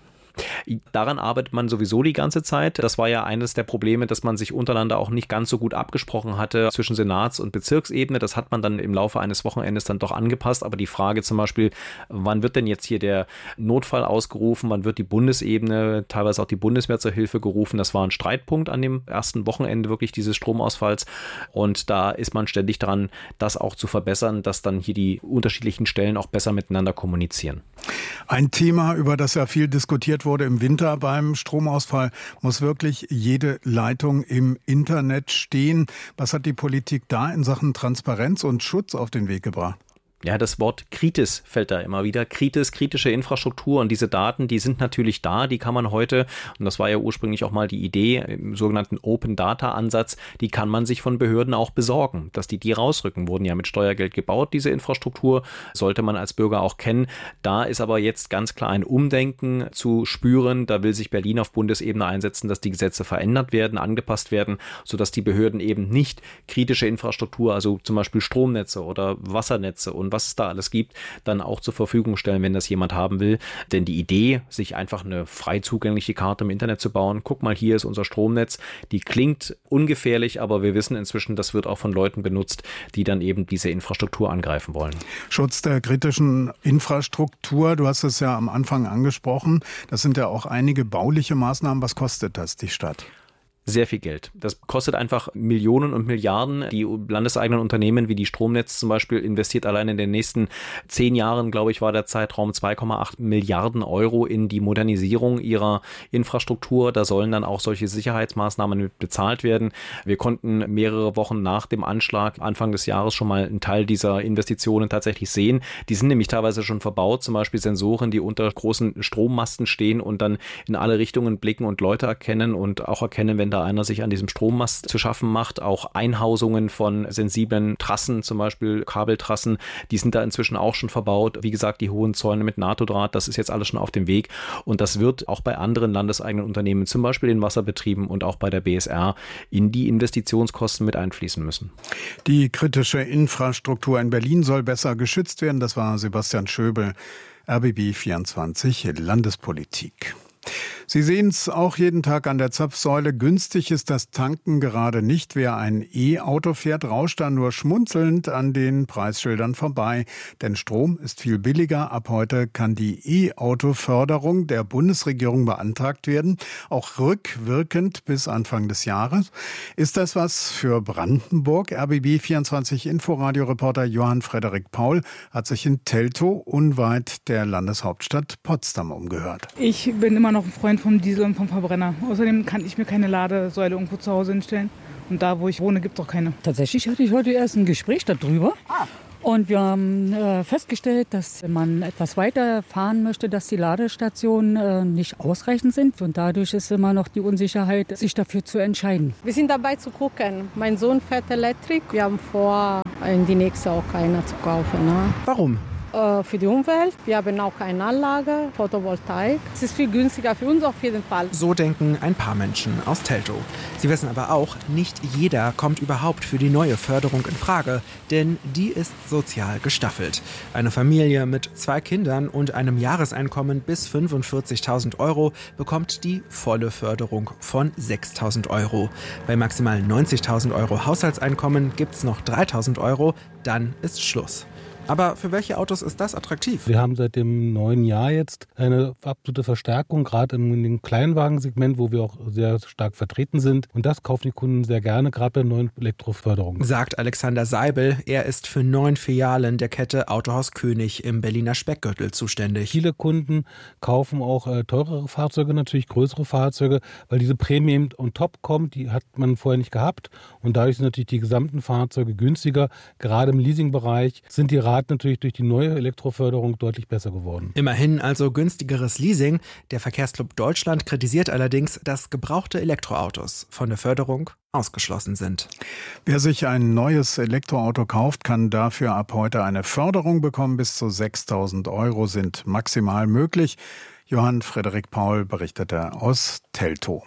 A: Daran arbeitet man sowieso die ganze Zeit. Das war ja eines der Probleme, dass man sich untereinander auch nicht ganz so gut abgesprochen hatte zwischen Senats- und Bezirksebene. Das hat man dann im Laufe eines Wochenendes dann doch angepasst. Aber die Frage zum Beispiel, wann wird denn jetzt hier der Notfall ausgerufen? Wann wird die Bundesebene, teilweise auch die Bundeswehr zur Hilfe gerufen? Das war ein Streitpunkt an dem ersten Wochenende wirklich dieses Stromausfalls. Und da ist man ständig dran, das auch zu verbessern, dass dann hier die unterschiedlichen Stellen auch besser miteinander kommunizieren.
C: Ein Thema, über das ja viel diskutiert wurde im Winter beim Stromausfall, muss wirklich jede Leitung im Internet stehen. Was hat die Politik da in Sachen Transparenz und Schutz auf den Weg gebracht?
A: Ja, das Wort Kritis fällt da immer wieder. Kritische Infrastruktur und diese Daten, die sind natürlich da, die kann man heute, und das war ja ursprünglich auch mal die Idee im sogenannten Open-Data-Ansatz, die kann man sich von Behörden auch besorgen, dass die rausrücken. Wurden ja mit Steuergeld gebaut, diese Infrastruktur, sollte man als Bürger auch kennen. Da ist aber jetzt ganz klar ein Umdenken zu spüren. Da will sich Berlin auf Bundesebene einsetzen, dass die Gesetze verändert werden, angepasst werden, sodass die Behörden eben nicht kritische Infrastruktur, also zum Beispiel Stromnetze oder Wassernetze und was es da alles gibt, dann auch zur Verfügung stellen, wenn das jemand haben will. Denn die Idee, sich einfach eine frei zugängliche Karte im Internet zu bauen, guck mal, hier ist unser Stromnetz, die klingt ungefährlich, aber wir wissen inzwischen, das wird auch von Leuten benutzt, die dann eben diese Infrastruktur angreifen wollen.
C: Schutz der kritischen Infrastruktur, du hast es ja am Anfang angesprochen, das sind ja auch einige bauliche Maßnahmen. Was kostet das die Stadt?
A: Sehr viel Geld. Das kostet einfach Millionen und Milliarden. Die landeseigenen Unternehmen wie die Stromnetz zum Beispiel investiert allein in den nächsten 10 Jahren, glaube ich, war der Zeitraum 2,8 Milliarden Euro in die Modernisierung ihrer Infrastruktur. Da sollen dann auch solche Sicherheitsmaßnahmen mit bezahlt werden. Wir konnten mehrere Wochen nach dem Anschlag Anfang des Jahres schon mal einen Teil dieser Investitionen tatsächlich sehen. Die sind nämlich teilweise schon verbaut, zum Beispiel Sensoren, die unter großen Strommasten stehen und dann in alle Richtungen blicken und Leute erkennen und auch erkennen, wenn da einer sich an diesem Strommast zu schaffen macht. Auch Einhausungen von sensiblen Trassen, zum Beispiel Kabeltrassen, die sind da inzwischen auch schon verbaut. Wie gesagt, die hohen Zäune mit NATO-Draht, das ist jetzt alles schon auf dem Weg. Und das wird auch bei anderen landeseigenen Unternehmen, zum Beispiel den Wasserbetrieben und auch bei der BSR, in die Investitionskosten mit einfließen müssen.
C: Die kritische Infrastruktur in Berlin soll besser geschützt werden. Das war Sebastian Schöbel, RBB 24 Landespolitik. Sie sehen es auch jeden Tag an der Zapfsäule. Günstig ist das Tanken gerade nicht. Wer ein E-Auto fährt, rauscht dann nur schmunzelnd an den Preisschildern vorbei. Denn Strom ist viel billiger. Ab heute kann die E-Auto-Förderung der Bundesregierung beantragt werden, auch rückwirkend bis Anfang des Jahres. Ist das was für Brandenburg? RBB24 Inforadio-Reporter Johann Frederik Paul hat sich in Teltow, unweit der Landeshauptstadt Potsdam, umgehört.
B: Ich bin immer noch ein Freund vom Diesel und vom Verbrenner. Außerdem kann ich mir keine Ladesäule irgendwo zu Hause hinstellen. Und da, wo ich wohne, gibt es auch keine.
F: Tatsächlich hatte ich heute erst ein Gespräch darüber. Und wir haben festgestellt, dass wenn man etwas weiter fahren möchte, dass die Ladestationen nicht ausreichend sind. Und dadurch ist immer noch die Unsicherheit, sich dafür zu entscheiden.
W: Wir sind dabei zu gucken. Mein Sohn fährt Elektrik. Wir haben vor, in die nächste auch eine zu kaufen. Ne?
G: Warum?
W: Für die Umwelt. Wir haben auch eine Anlage, Photovoltaik. Es ist viel günstiger für uns auf jeden Fall.
G: So denken ein paar Menschen aus Teltow. Sie wissen aber auch, nicht jeder kommt überhaupt für die neue Förderung in Frage, denn die ist sozial gestaffelt. Eine Familie mit 2 Kindern und einem Jahreseinkommen bis 45.000 € bekommt die volle Förderung von 6.000 €. Bei maximal 90.000 € Haushaltseinkommen gibt es noch 3.000 €, dann ist Schluss. Aber für welche Autos ist das attraktiv?
X: Wir haben seit dem neuen Jahr jetzt eine absolute Verstärkung, gerade in dem Kleinwagensegment, wo wir auch sehr stark vertreten sind. Und das kaufen die Kunden sehr gerne, gerade bei neuen Elektroförderungen.
G: Sagt Alexander Seibel. Er ist für 9 Filialen der Kette Autohaus König im Berliner Speckgürtel zuständig.
X: Viele Kunden kaufen auch teurere Fahrzeuge, natürlich größere Fahrzeuge, weil diese Prämie eben on top kommt, die hat man vorher nicht gehabt. Und dadurch sind natürlich die gesamten Fahrzeuge günstiger. Gerade im Leasingbereich sind die Raten natürlich durch die neue Elektroförderung deutlich besser geworden.
G: Immerhin also günstigeres Leasing. Der Verkehrsclub Deutschland kritisiert allerdings, dass gebrauchte Elektroautos von der Förderung ausgeschlossen sind.
C: Wer sich ein neues Elektroauto kauft, kann dafür ab heute eine Förderung bekommen. Bis zu 6.000 € sind maximal möglich. Johann Frederik Paul berichtete aus Teltow.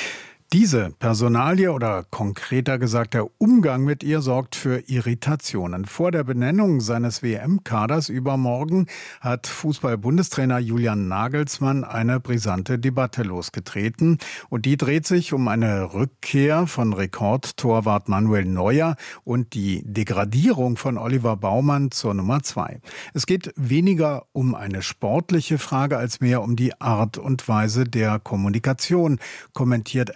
C: Diese Personalie oder konkreter gesagt der Umgang mit ihr sorgt für Irritationen. Vor der Benennung seines WM-Kaders übermorgen hat Fußball-Bundestrainer Julian Nagelsmann eine brisante Debatte losgetreten. Und die dreht sich um eine Rückkehr von Rekordtorwart Manuel Neuer und die Degradierung von Oliver Baumann zur Nummer 2. Es geht weniger um eine sportliche Frage als mehr um die Art und Weise der Kommunikation, kommentiert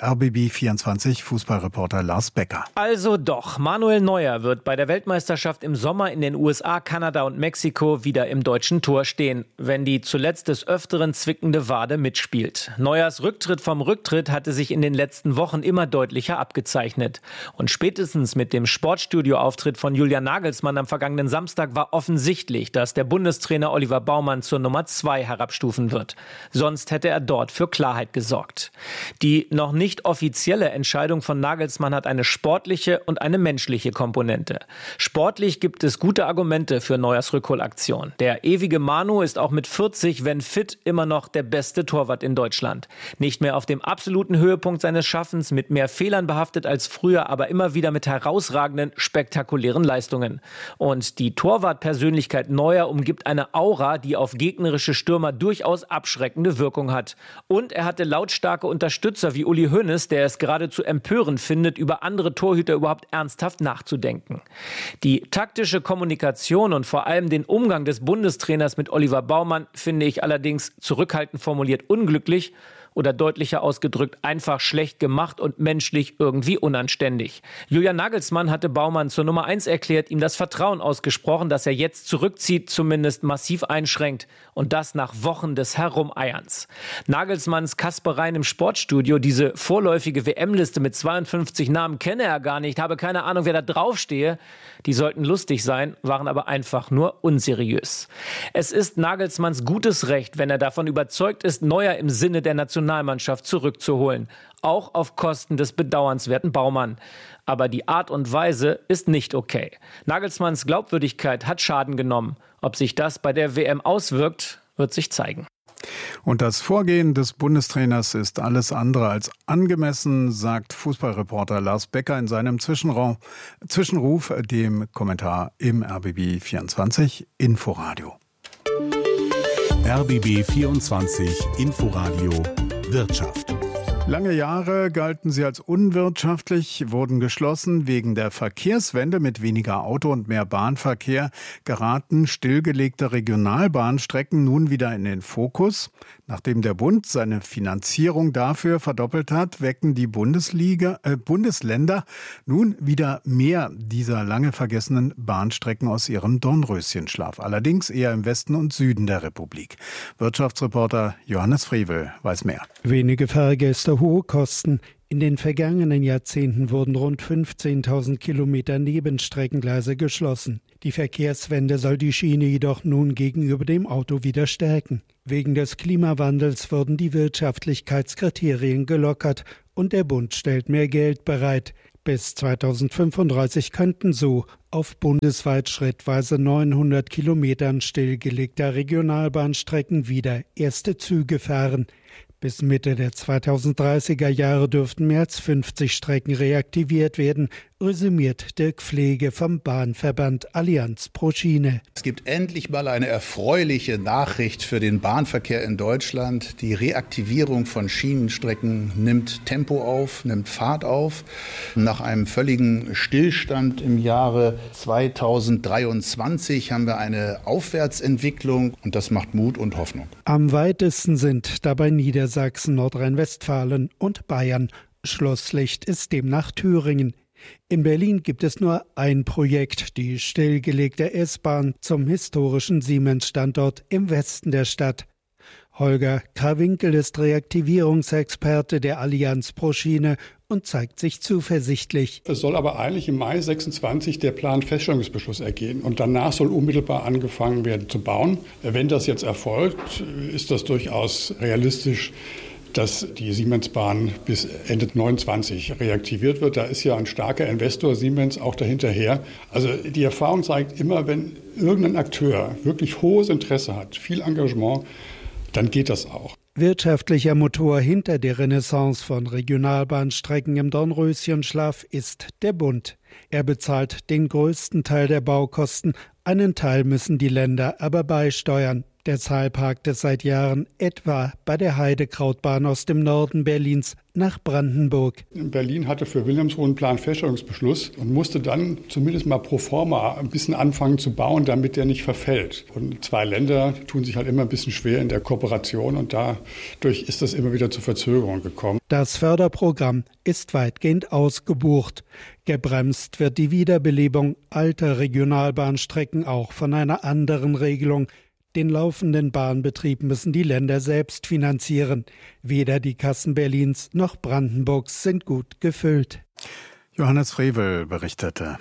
C: RBB24 Fußballreporter Lars Becker.
Y: Also doch, Manuel Neuer wird bei der Weltmeisterschaft im Sommer in den USA, Kanada und Mexiko wieder im deutschen Tor stehen, wenn die zuletzt des Öfteren zwickende Wade mitspielt. Neuers Rücktritt vom Rücktritt hatte sich in den letzten Wochen immer deutlicher abgezeichnet. Und spätestens mit dem Sportstudio-Auftritt von Julian Nagelsmann am vergangenen Samstag war offensichtlich, dass der Bundestrainer Oliver Baumann zur Nummer 2 herabstufen wird. Sonst hätte er dort für Klarheit gesorgt. Die noch nicht offizielle Entscheidung von Nagelsmann hat eine sportliche und eine menschliche Komponente. Sportlich gibt es gute Argumente für Neuers Rückholaktion. Der ewige Manu ist auch mit 40, wenn fit, immer noch der beste Torwart in Deutschland. Nicht mehr auf dem absoluten Höhepunkt seines Schaffens, mit mehr Fehlern behaftet als früher, aber immer wieder mit herausragenden, spektakulären Leistungen. Und die Torwartpersönlichkeit Neuer umgibt eine Aura, die auf gegnerische Stürmer durchaus abschreckende Wirkung hat. Und er hatte lautstarke Unterstützer wie Uli Hoeneß, der es geradezu empörend findet, über andere Torhüter überhaupt ernsthaft nachzudenken. Die taktische Kommunikation und vor allem den Umgang des Bundestrainers mit Oliver Baumann finde ich allerdings zurückhaltend formuliert unglücklich oder deutlicher ausgedrückt einfach schlecht gemacht und menschlich irgendwie unanständig. Julian Nagelsmann hatte Baumann zur Nummer 1 erklärt, ihm das Vertrauen ausgesprochen, dass er jetzt zurückzieht, zumindest massiv einschränkt. Und das nach Wochen des Herumeierns. Nagelsmanns Kaspereien im Sportstudio, diese vorläufige WM-Liste mit 52 Namen kenne er gar nicht, habe keine Ahnung, wer da draufstehe. Die sollten lustig sein, waren aber einfach nur unseriös. Es ist Nagelsmanns gutes Recht, wenn er davon überzeugt ist, Neuer im Sinne der Nationalmannschaft zurückzuholen. Auch auf Kosten des bedauernswerten Baumann. Aber die Art und Weise ist nicht okay. Nagelsmanns Glaubwürdigkeit hat Schaden genommen. Ob sich das bei der WM auswirkt, wird sich zeigen.
C: Und das Vorgehen des Bundestrainers ist alles andere als angemessen, sagt Fußballreporter Lars Becker in seinem Zwischenruf, dem Kommentar im RBB24 Inforadio.
D: RBB24 Inforadio Wirtschaft.
C: Lange Jahre galten sie als unwirtschaftlich, wurden geschlossen. Wegen der Verkehrswende mit weniger Auto und mehr Bahnverkehr geraten stillgelegte Regionalbahnstrecken nun wieder in den Fokus. Nachdem der Bund seine Finanzierung dafür verdoppelt hat, wecken die Bundesländer nun wieder mehr dieser lange vergessenen Bahnstrecken aus ihrem Dornröschenschlaf. Allerdings eher im Westen und Süden der Republik. Wirtschaftsreporter Johannes Frevel weiß mehr.
H: Wenige Fahrgäste, hohe Kosten. In den vergangenen Jahrzehnten wurden rund 15.000 Kilometer Nebenstreckengleise geschlossen. Die Verkehrswende soll die Schiene jedoch nun gegenüber dem Auto wieder stärken. Wegen des Klimawandels wurden die Wirtschaftlichkeitskriterien gelockert und der Bund stellt mehr Geld bereit. Bis 2035 könnten so auf bundesweit schrittweise 900 Kilometern stillgelegter Regionalbahnstrecken wieder erste Züge fahren. Bis Mitte der 2030er Jahre dürften mehr als 50 Strecken reaktiviert werden, resümiert Dirk Pflege vom Bahnverband Allianz pro Schiene.
I: Es gibt endlich mal eine erfreuliche Nachricht für den Bahnverkehr in Deutschland. Die Reaktivierung von Schienenstrecken nimmt Tempo auf, nimmt Fahrt auf. Nach einem völligen Stillstand im Jahre 2023 haben wir eine Aufwärtsentwicklung und das macht Mut und Hoffnung.
H: Am weitesten sind dabei Niedersachsen, Nordrhein-Westfalen und Bayern. Schlusslicht ist demnach Thüringen. In Berlin gibt es nur ein Projekt, die stillgelegte S-Bahn zum historischen Siemens-Standort im Westen der Stadt. Holger Krawinkel ist Reaktivierungsexperte der Allianz pro Schiene und zeigt sich zuversichtlich.
K: Es soll aber eigentlich im Mai 26 der Planfeststellungsbeschluss ergehen und danach soll unmittelbar angefangen werden zu bauen. Wenn das jetzt erfolgt, ist das durchaus realistisch, dass die Siemens-Bahn bis Ende 29 reaktiviert wird. Da ist ja ein starker Investor Siemens auch dahinterher. Also die Erfahrung zeigt immer, wenn irgendein Akteur wirklich hohes Interesse hat, viel Engagement, dann geht das auch.
H: Wirtschaftlicher Motor hinter der Renaissance von Regionalbahnstrecken im Dornröschenschlaf ist der Bund. Er bezahlt den größten Teil der Baukosten, einen Teil müssen die Länder aber beisteuern. Deshalb hakt es seit Jahren etwa bei der Heidekrautbahn aus dem Norden Berlins nach Brandenburg.
K: Berlin hatte für Wilhelmshohe einen Planfeststellungsbeschluss und musste dann zumindest mal pro forma ein bisschen anfangen zu bauen, damit der nicht verfällt. Und zwei Länder tun sich halt immer ein bisschen schwer in der Kooperation und dadurch ist das immer wieder zu Verzögerungen gekommen.
H: Das Förderprogramm ist weitgehend ausgebucht. Gebremst wird die Wiederbelebung alter Regionalbahnstrecken auch von einer anderen Regelung. Den laufenden Bahnbetrieb müssen die Länder selbst finanzieren. Weder die Kassen Berlins noch Brandenburgs sind gut gefüllt.
C: Johannes Frevel berichtete.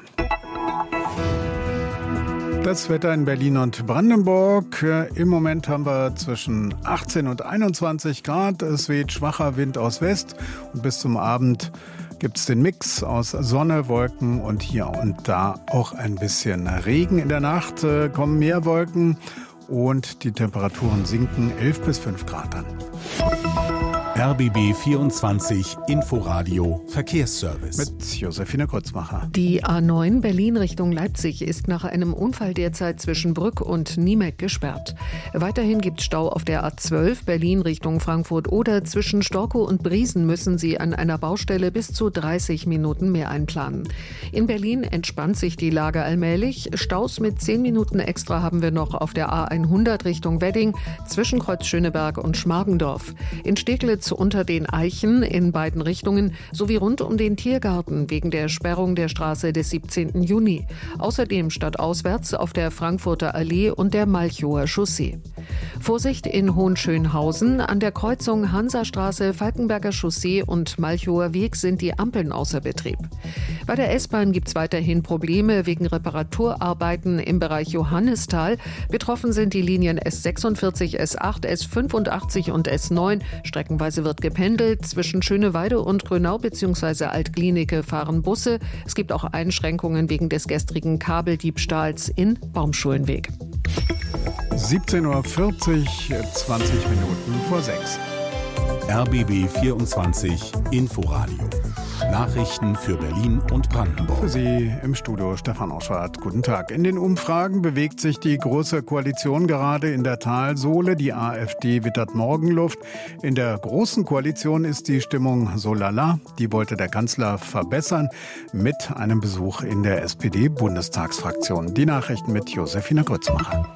C: Das Wetter in Berlin und Brandenburg. Im Moment haben wir zwischen 18 und 21 Grad. Es weht schwacher Wind aus West und bis zum Abend gibt es den Mix aus Sonne, Wolken und hier und da auch ein bisschen Regen. In der Nacht kommen mehr Wolken und die Temperaturen sinken 11 bis 5 Grad an.
D: RBB 24 Inforadio Verkehrsservice.
C: Mit Josephine Kurzmacher.
E: Die A9 Berlin Richtung Leipzig ist nach einem Unfall derzeit zwischen Brück und Niemeck gesperrt. Weiterhin gibt es Stau auf der A12 Berlin Richtung Frankfurt oder zwischen Storkow und Briesen müssen Sie an einer Baustelle bis zu 30 Minuten mehr einplanen. In Berlin entspannt sich die Lage allmählich. Staus mit 10 Minuten extra haben wir noch auf der A100 Richtung Wedding zwischen Kreuz Schöneberg und Schmargendorf. In Steglitz unter den Eichen in beiden Richtungen sowie rund um den Tiergarten wegen der Sperrung der Straße des 17. Juni. Außerdem stadtauswärts auf der Frankfurter Allee und der Malchower Chaussee. Vorsicht in Hohenschönhausen. An der Kreuzung Hansastraße, Falkenberger Chaussee und Malchower Weg sind die Ampeln außer Betrieb. Bei der S-Bahn gibt es weiterhin Probleme wegen Reparaturarbeiten im Bereich Johannisthal. Betroffen sind die Linien S46, S8, S85 und S9. Streckenweise wird gependelt. Zwischen Schöneweide und Grünau bzw. Altglienicke fahren Busse. Es gibt auch Einschränkungen wegen des gestrigen Kabeldiebstahls in Baumschulenweg.
C: 17:40 Uhr, 20 Minuten vor 6.
D: RBB 24 Inforadio. Nachrichten für Berlin und Brandenburg.
C: Für Sie im Studio Stefan Oschwart. Guten Tag. In den Umfragen bewegt sich die Große Koalition gerade in der Talsohle. Die AfD wittert Morgenluft. In der Großen Koalition ist die Stimmung so lala. Die wollte der Kanzler verbessern mit einem Besuch in der SPD-Bundestagsfraktion. Die Nachrichten mit Josefina Grützmacher.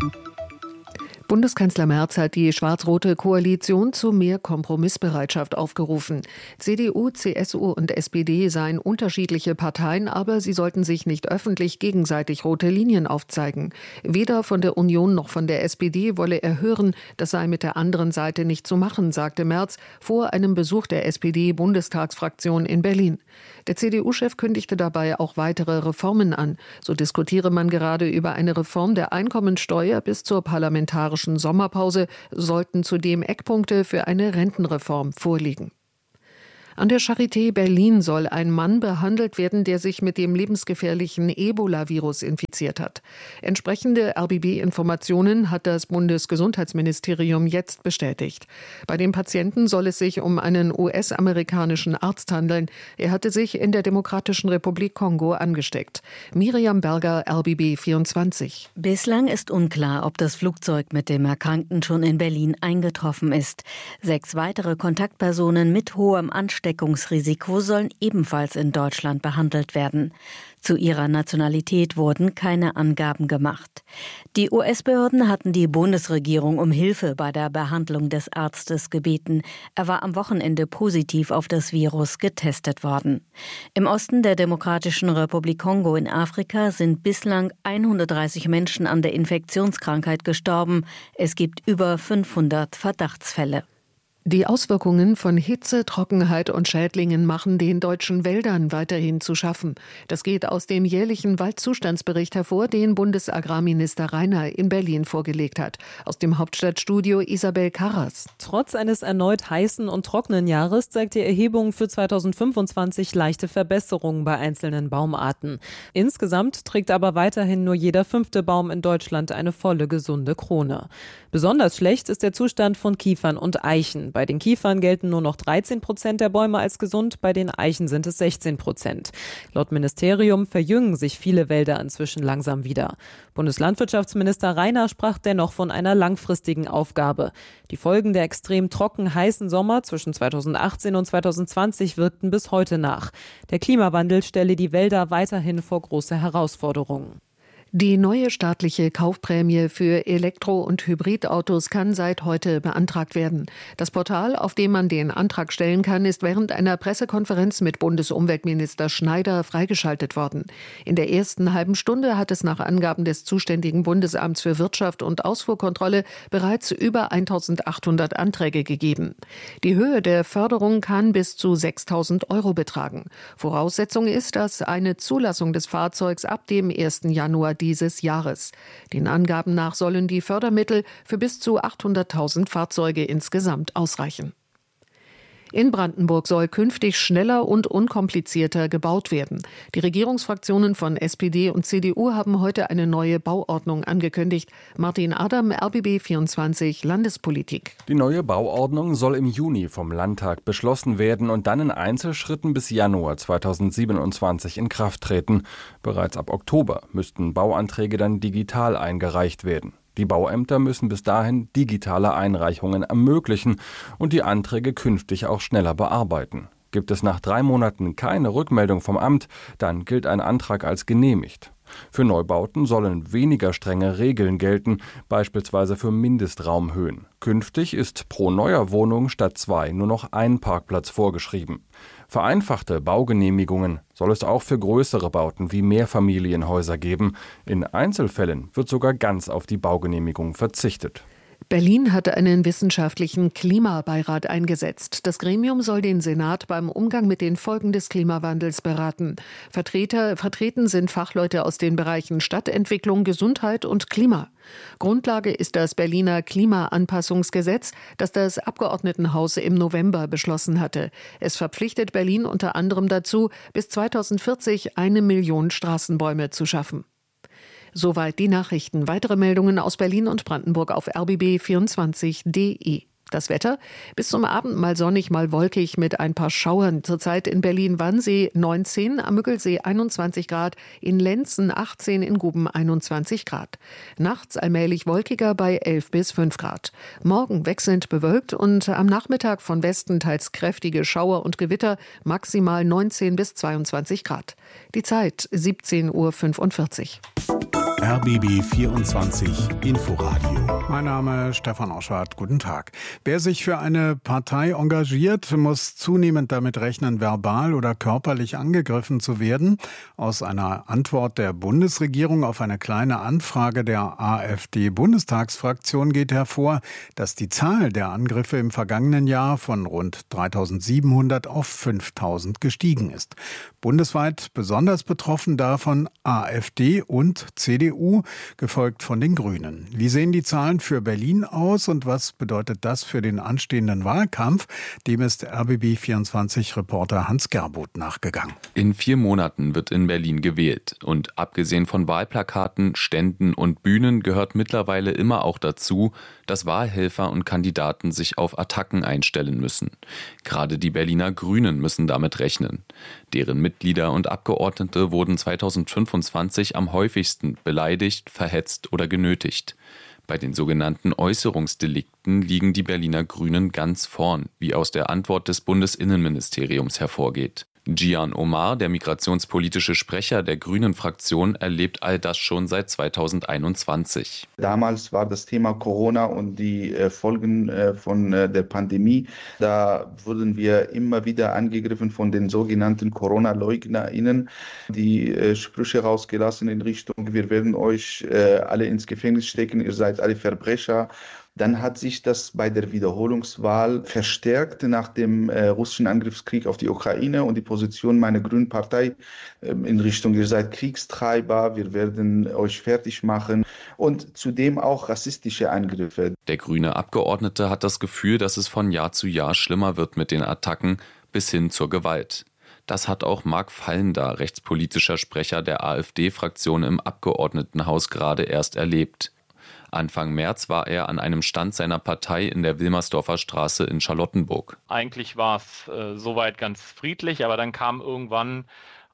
E: Bundeskanzler Merz hat die schwarz-rote Koalition zu mehr Kompromissbereitschaft aufgerufen. CDU, CSU und SPD seien unterschiedliche Parteien, aber sie sollten sich nicht öffentlich gegenseitig rote Linien aufzeigen. Weder von der Union noch von der SPD wolle er hören, das sei mit der anderen Seite nicht zu machen, sagte Merz vor einem Besuch der SPD-Bundestagsfraktion in Berlin. Der CDU-Chef kündigte dabei auch weitere Reformen an. So diskutiere man gerade über eine Reform der Einkommensteuer bis zur parlamentarischen Sommerpause, sollten zudem Eckpunkte für eine Rentenreform vorliegen. An der Charité Berlin soll ein Mann behandelt werden, der sich mit dem lebensgefährlichen Ebola-Virus infiziert hat. Entsprechende RBB-Informationen hat das Bundesgesundheitsministerium jetzt bestätigt. Bei dem Patienten soll es sich um einen US-amerikanischen Arzt handeln. Er hatte sich in der Demokratischen Republik Kongo angesteckt. Miriam Berger, RBB 24.
J: Bislang ist unklar, ob das Flugzeug mit dem Erkrankten schon in Berlin eingetroffen ist. 6 weitere Kontaktpersonen mit hohem Ansteckungsrisiko sollen ebenfalls in Deutschland behandelt werden. Zu ihrer Nationalität wurden keine Angaben gemacht. Die US-Behörden hatten die Bundesregierung um Hilfe bei der Behandlung des Arztes gebeten. Er war am Wochenende positiv auf das Virus getestet worden. Im Osten der Demokratischen Republik Kongo in Afrika sind bislang 130 Menschen an der Infektionskrankheit gestorben. Es gibt über 500 Verdachtsfälle.
E: Die Auswirkungen von Hitze, Trockenheit und Schädlingen machen den deutschen Wäldern weiterhin zu schaffen. Das geht aus dem jährlichen Waldzustandsbericht hervor, den Bundesagrarminister Rainer in Berlin vorgelegt hat. Aus dem Hauptstadtstudio Isabel Karras.
L: Trotz eines erneut heißen und trockenen Jahres zeigt die Erhebung für 2025 leichte Verbesserungen bei einzelnen Baumarten. Insgesamt trägt aber weiterhin nur jeder 5. Baum in Deutschland eine volle, gesunde Krone. Besonders schlecht ist der Zustand von Kiefern und Eichen. Bei den Kiefern gelten nur noch 13% der Bäume als gesund, bei den Eichen sind es 16%. Laut Ministerium verjüngen sich viele Wälder inzwischen langsam wieder. Bundeslandwirtschaftsminister Rainer sprach dennoch von einer langfristigen Aufgabe. Die Folgen der extrem trocken heißen Sommer zwischen 2018 und 2020 wirkten bis heute nach. Der Klimawandel stelle die Wälder weiterhin vor große Herausforderungen.
E: Die neue staatliche Kaufprämie für Elektro- und Hybridautos kann seit heute beantragt werden. Das Portal, auf dem man den Antrag stellen kann, ist während einer Pressekonferenz mit Bundesumweltminister Schneider freigeschaltet worden. In der ersten halben Stunde hat es nach Angaben des zuständigen Bundesamts für Wirtschaft und Ausfuhrkontrolle bereits über 1.800 Anträge gegeben. Die Höhe der Förderung kann bis zu 6.000 € betragen. Voraussetzung ist, dass eine Zulassung des Fahrzeugs ab dem 1. Januar dieses Jahres. Den Angaben nach sollen die Fördermittel für bis zu 800.000 Fahrzeuge insgesamt ausreichen. In Brandenburg soll künftig schneller und unkomplizierter gebaut werden. Die Regierungsfraktionen von SPD und CDU haben heute eine neue Bauordnung angekündigt. Martin Adam, RBB 24 Landespolitik.
M: Die neue Bauordnung soll im Juni vom Landtag beschlossen werden und dann in Einzelschritten bis Januar 2027 in Kraft treten. Bereits ab Oktober müssten Bauanträge dann digital eingereicht werden. Die Bauämter müssen bis dahin digitale Einreichungen ermöglichen und die Anträge künftig auch schneller bearbeiten. Gibt es nach 3 Monaten keine Rückmeldung vom Amt, dann gilt ein Antrag als genehmigt. Für Neubauten sollen weniger strenge Regeln gelten, beispielsweise für Mindestraumhöhen. Künftig ist pro neuer Wohnung statt 2 nur noch ein Parkplatz vorgeschrieben. Vereinfachte Baugenehmigungen soll es auch für größere Bauten wie Mehrfamilienhäuser geben. In Einzelfällen wird sogar ganz auf die Baugenehmigung verzichtet.
E: Berlin hat einen wissenschaftlichen Klimabeirat eingesetzt. Das Gremium soll den Senat beim Umgang mit den Folgen des Klimawandels beraten. Vertreten sind Fachleute aus den Bereichen Stadtentwicklung, Gesundheit und Klima. Grundlage ist das Berliner Klimaanpassungsgesetz, das das Abgeordnetenhaus im November beschlossen hatte. Es verpflichtet Berlin unter anderem dazu, bis 2040 1 Million Straßenbäume zu schaffen. Soweit die Nachrichten. Weitere Meldungen aus Berlin und Brandenburg auf rbb24.de. Das Wetter: bis zum Abend mal sonnig, mal wolkig mit ein paar Schauern. Zurzeit in Berlin-Wannsee 19, am Müggelsee 21 Grad, in Lenzen 18, in Guben 21 Grad. Nachts allmählich wolkiger bei 11 bis 5 Grad. Morgen wechselnd bewölkt und am Nachmittag von Westen teils kräftige Schauer und Gewitter, maximal 19 bis 22 Grad. Die Zeit 17:45 Uhr.
D: RBB 24 Inforadio.
C: Mein Name ist Stefan Oschwart. Guten Tag. Wer sich für eine Partei engagiert, muss zunehmend damit rechnen, verbal oder körperlich angegriffen zu werden. Aus einer Antwort der Bundesregierung auf eine kleine Anfrage der AfD-Bundestagsfraktion geht hervor, dass die Zahl der Angriffe im vergangenen Jahr von rund 3.700 auf 5.000 gestiegen ist. Bundesweit besonders betroffen davon AfD und CDU, gefolgt von den Grünen. Wie sehen die Zahlen für Berlin aus und was bedeutet das für den anstehenden Wahlkampf? Dem ist RBB24-Reporter Hans Gerboth nachgegangen.
N: In 4 Monaten wird in Berlin gewählt. Und abgesehen von Wahlplakaten, Ständen und Bühnen gehört mittlerweile immer auch dazu, dass Wahlhelfer und Kandidaten sich auf Attacken einstellen müssen. Gerade die Berliner Grünen müssen damit rechnen. Deren Mitglieder und Abgeordnete wurden 2025 am häufigsten beleidigt, verhetzt oder genötigt. Bei den sogenannten Äußerungsdelikten liegen die Berliner Grünen ganz vorn, wie aus der Antwort des Bundesinnenministeriums hervorgeht. Gian Omar, der migrationspolitische Sprecher der Grünen-Fraktion, erlebt all das schon seit 2021.
O: Damals war das Thema Corona und die Folgen von der Pandemie. Da wurden wir immer wieder angegriffen von den sogenannten Corona-LeugnerInnen, die Sprüche rausgelassen in Richtung, wir werden euch alle ins Gefängnis stecken, ihr seid alle Verbrecher. Dann hat sich das bei der Wiederholungswahl verstärkt nach dem russischen Angriffskrieg auf die Ukraine und die Position meiner Grünen Partei in Richtung, ihr seid Kriegstreiber, wir werden euch fertig machen und zudem auch rassistische Angriffe.
N: Der grüne Abgeordnete hat das Gefühl, dass es von Jahr zu Jahr schlimmer wird mit den Attacken bis hin zur Gewalt. Das hat auch Marc Fallender, rechtspolitischer Sprecher der AfD-Fraktion im Abgeordnetenhaus, gerade erst erlebt. Anfang März war er an einem Stand seiner Partei in der Wilmersdorfer Straße in Charlottenburg.
P: Eigentlich war es soweit ganz friedlich, aber dann kam irgendwann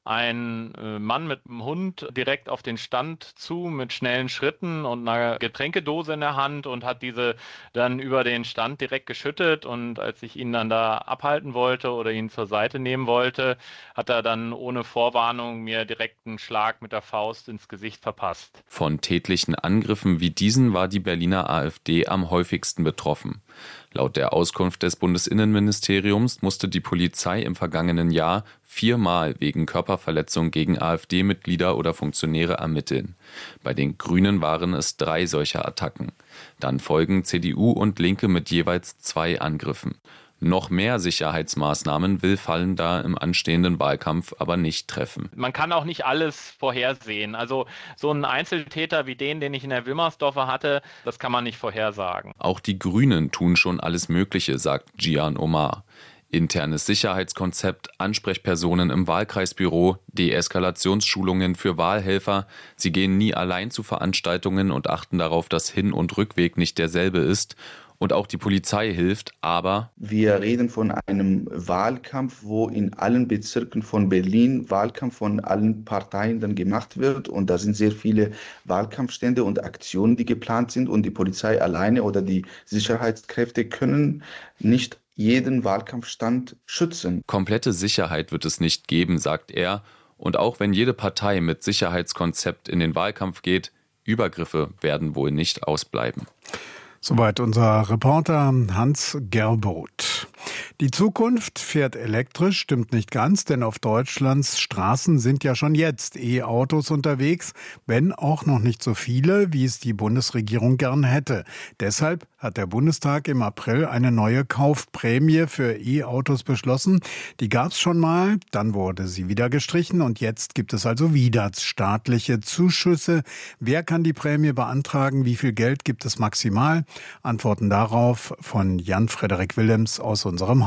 P: ein Mann mit einem Hund direkt auf den Stand zu mit schnellen Schritten und einer Getränkedose in der Hand und hat diese dann über den Stand direkt geschüttet. Und als ich ihn dann da abhalten wollte oder ihn zur Seite nehmen wollte, hat er dann ohne Vorwarnung mir direkt einen Schlag mit der Faust ins Gesicht verpasst.
N: Von tätlichen Angriffen wie diesen war die Berliner AfD am häufigsten betroffen. Laut der Auskunft des Bundesinnenministeriums musste die Polizei im vergangenen Jahr 4-mal wegen Körperverletzung gegen AfD-Mitglieder oder Funktionäre ermitteln. Bei den Grünen waren es 3 solcher Attacken. Dann folgen CDU und Linke mit jeweils 2 Angriffen. Noch mehr Sicherheitsmaßnahmen will Fallender im anstehenden Wahlkampf aber nicht treffen.
P: Man kann auch nicht alles vorhersehen. Also so ein Einzeltäter wie den ich in der Wilmersdorfer hatte, das kann man nicht vorhersagen.
N: Auch die Grünen tun schon alles Mögliche, sagt Gian Omar. Internes Sicherheitskonzept, Ansprechpersonen im Wahlkreisbüro, Deeskalationsschulungen für Wahlhelfer. Sie gehen nie allein zu Veranstaltungen und achten darauf, dass Hin- und Rückweg nicht derselbe ist. Und auch die Polizei hilft, aber
O: wir reden von einem Wahlkampf, wo in allen Bezirken von Berlin Wahlkampf von allen Parteien dann gemacht wird. Und da sind sehr viele Wahlkampfstände und Aktionen, die geplant sind. Und die Polizei alleine oder die Sicherheitskräfte können nicht jeden Wahlkampfstand schützen.
N: Komplette Sicherheit wird es nicht geben, sagt er. Und auch wenn jede Partei mit Sicherheitskonzept in den Wahlkampf geht, Übergriffe werden wohl nicht ausbleiben.
C: Soweit unser Reporter Hans Gerboth. Die Zukunft fährt elektrisch, stimmt nicht ganz, denn auf Deutschlands Straßen sind ja schon jetzt E-Autos unterwegs, wenn auch noch nicht so viele, wie es die Bundesregierung gern hätte. Deshalb hat der Bundestag im April eine neue Kaufprämie für E-Autos beschlossen. Die gab es schon mal, dann wurde sie wieder gestrichen und jetzt gibt es also wieder staatliche Zuschüsse. Wer kann die Prämie beantragen? Wie viel Geld gibt es maximal? Antworten darauf von Jan-Frederik Willems aus unserem Haus.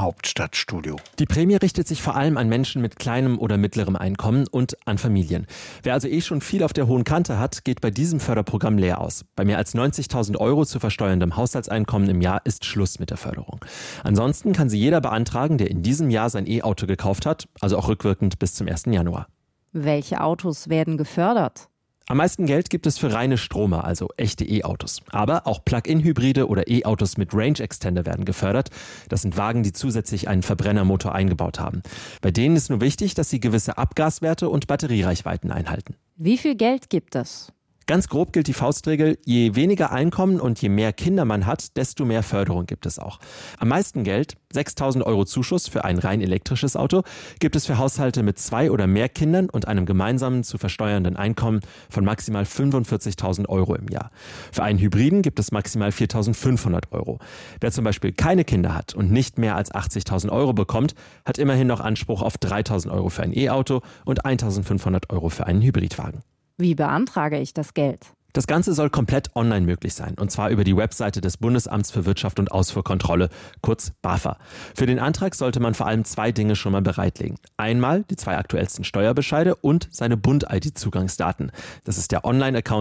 C: Hauptstadtstudio.
Q: Die Prämie richtet sich vor allem an Menschen mit kleinem oder mittlerem Einkommen und an Familien. Wer also schon viel auf der hohen Kante hat, geht bei diesem Förderprogramm leer aus. Bei mehr als 90.000 € zu versteuerndem Haushaltseinkommen im Jahr ist Schluss mit der Förderung. Ansonsten kann sie jeder beantragen, der in diesem Jahr sein E-Auto gekauft hat, also auch rückwirkend bis zum 1. Januar.
R: Welche Autos werden gefördert?
Q: Am meisten Geld gibt es für reine Stromer, also echte E-Autos. Aber auch Plug-in-Hybride oder E-Autos mit Range Extender werden gefördert. Das sind Wagen, die zusätzlich einen Verbrennermotor eingebaut haben. Bei denen ist nur wichtig, dass sie gewisse Abgaswerte und Batteriereichweiten einhalten.
R: Wie viel Geld gibt es?
Q: Ganz grob gilt die Faustregel, je weniger Einkommen und je mehr Kinder man hat, desto mehr Förderung gibt es auch. Am meisten Geld, 6.000 € Zuschuss für ein rein elektrisches Auto, gibt es für Haushalte mit 2 oder mehr Kindern und einem gemeinsamen zu versteuernden Einkommen von maximal 45.000 € im Jahr. Für einen Hybriden gibt es maximal 4.500 €. Wer zum Beispiel keine Kinder hat und nicht mehr als 80.000 € bekommt, hat immerhin noch Anspruch auf 3.000 € für ein E-Auto und 1.500 € für einen Hybridwagen.
R: Wie beantrage ich das Geld?
Q: Das Ganze soll komplett online möglich sein, und zwar über die Webseite des Bundesamts für Wirtschaft und Ausfuhrkontrolle, kurz BAFA. Für den Antrag sollte man vor allem 2 Dinge schon mal bereitlegen. Einmal die 2 aktuellsten Steuerbescheide und seine Bund-ID-Zugangsdaten. Das ist der Online-Account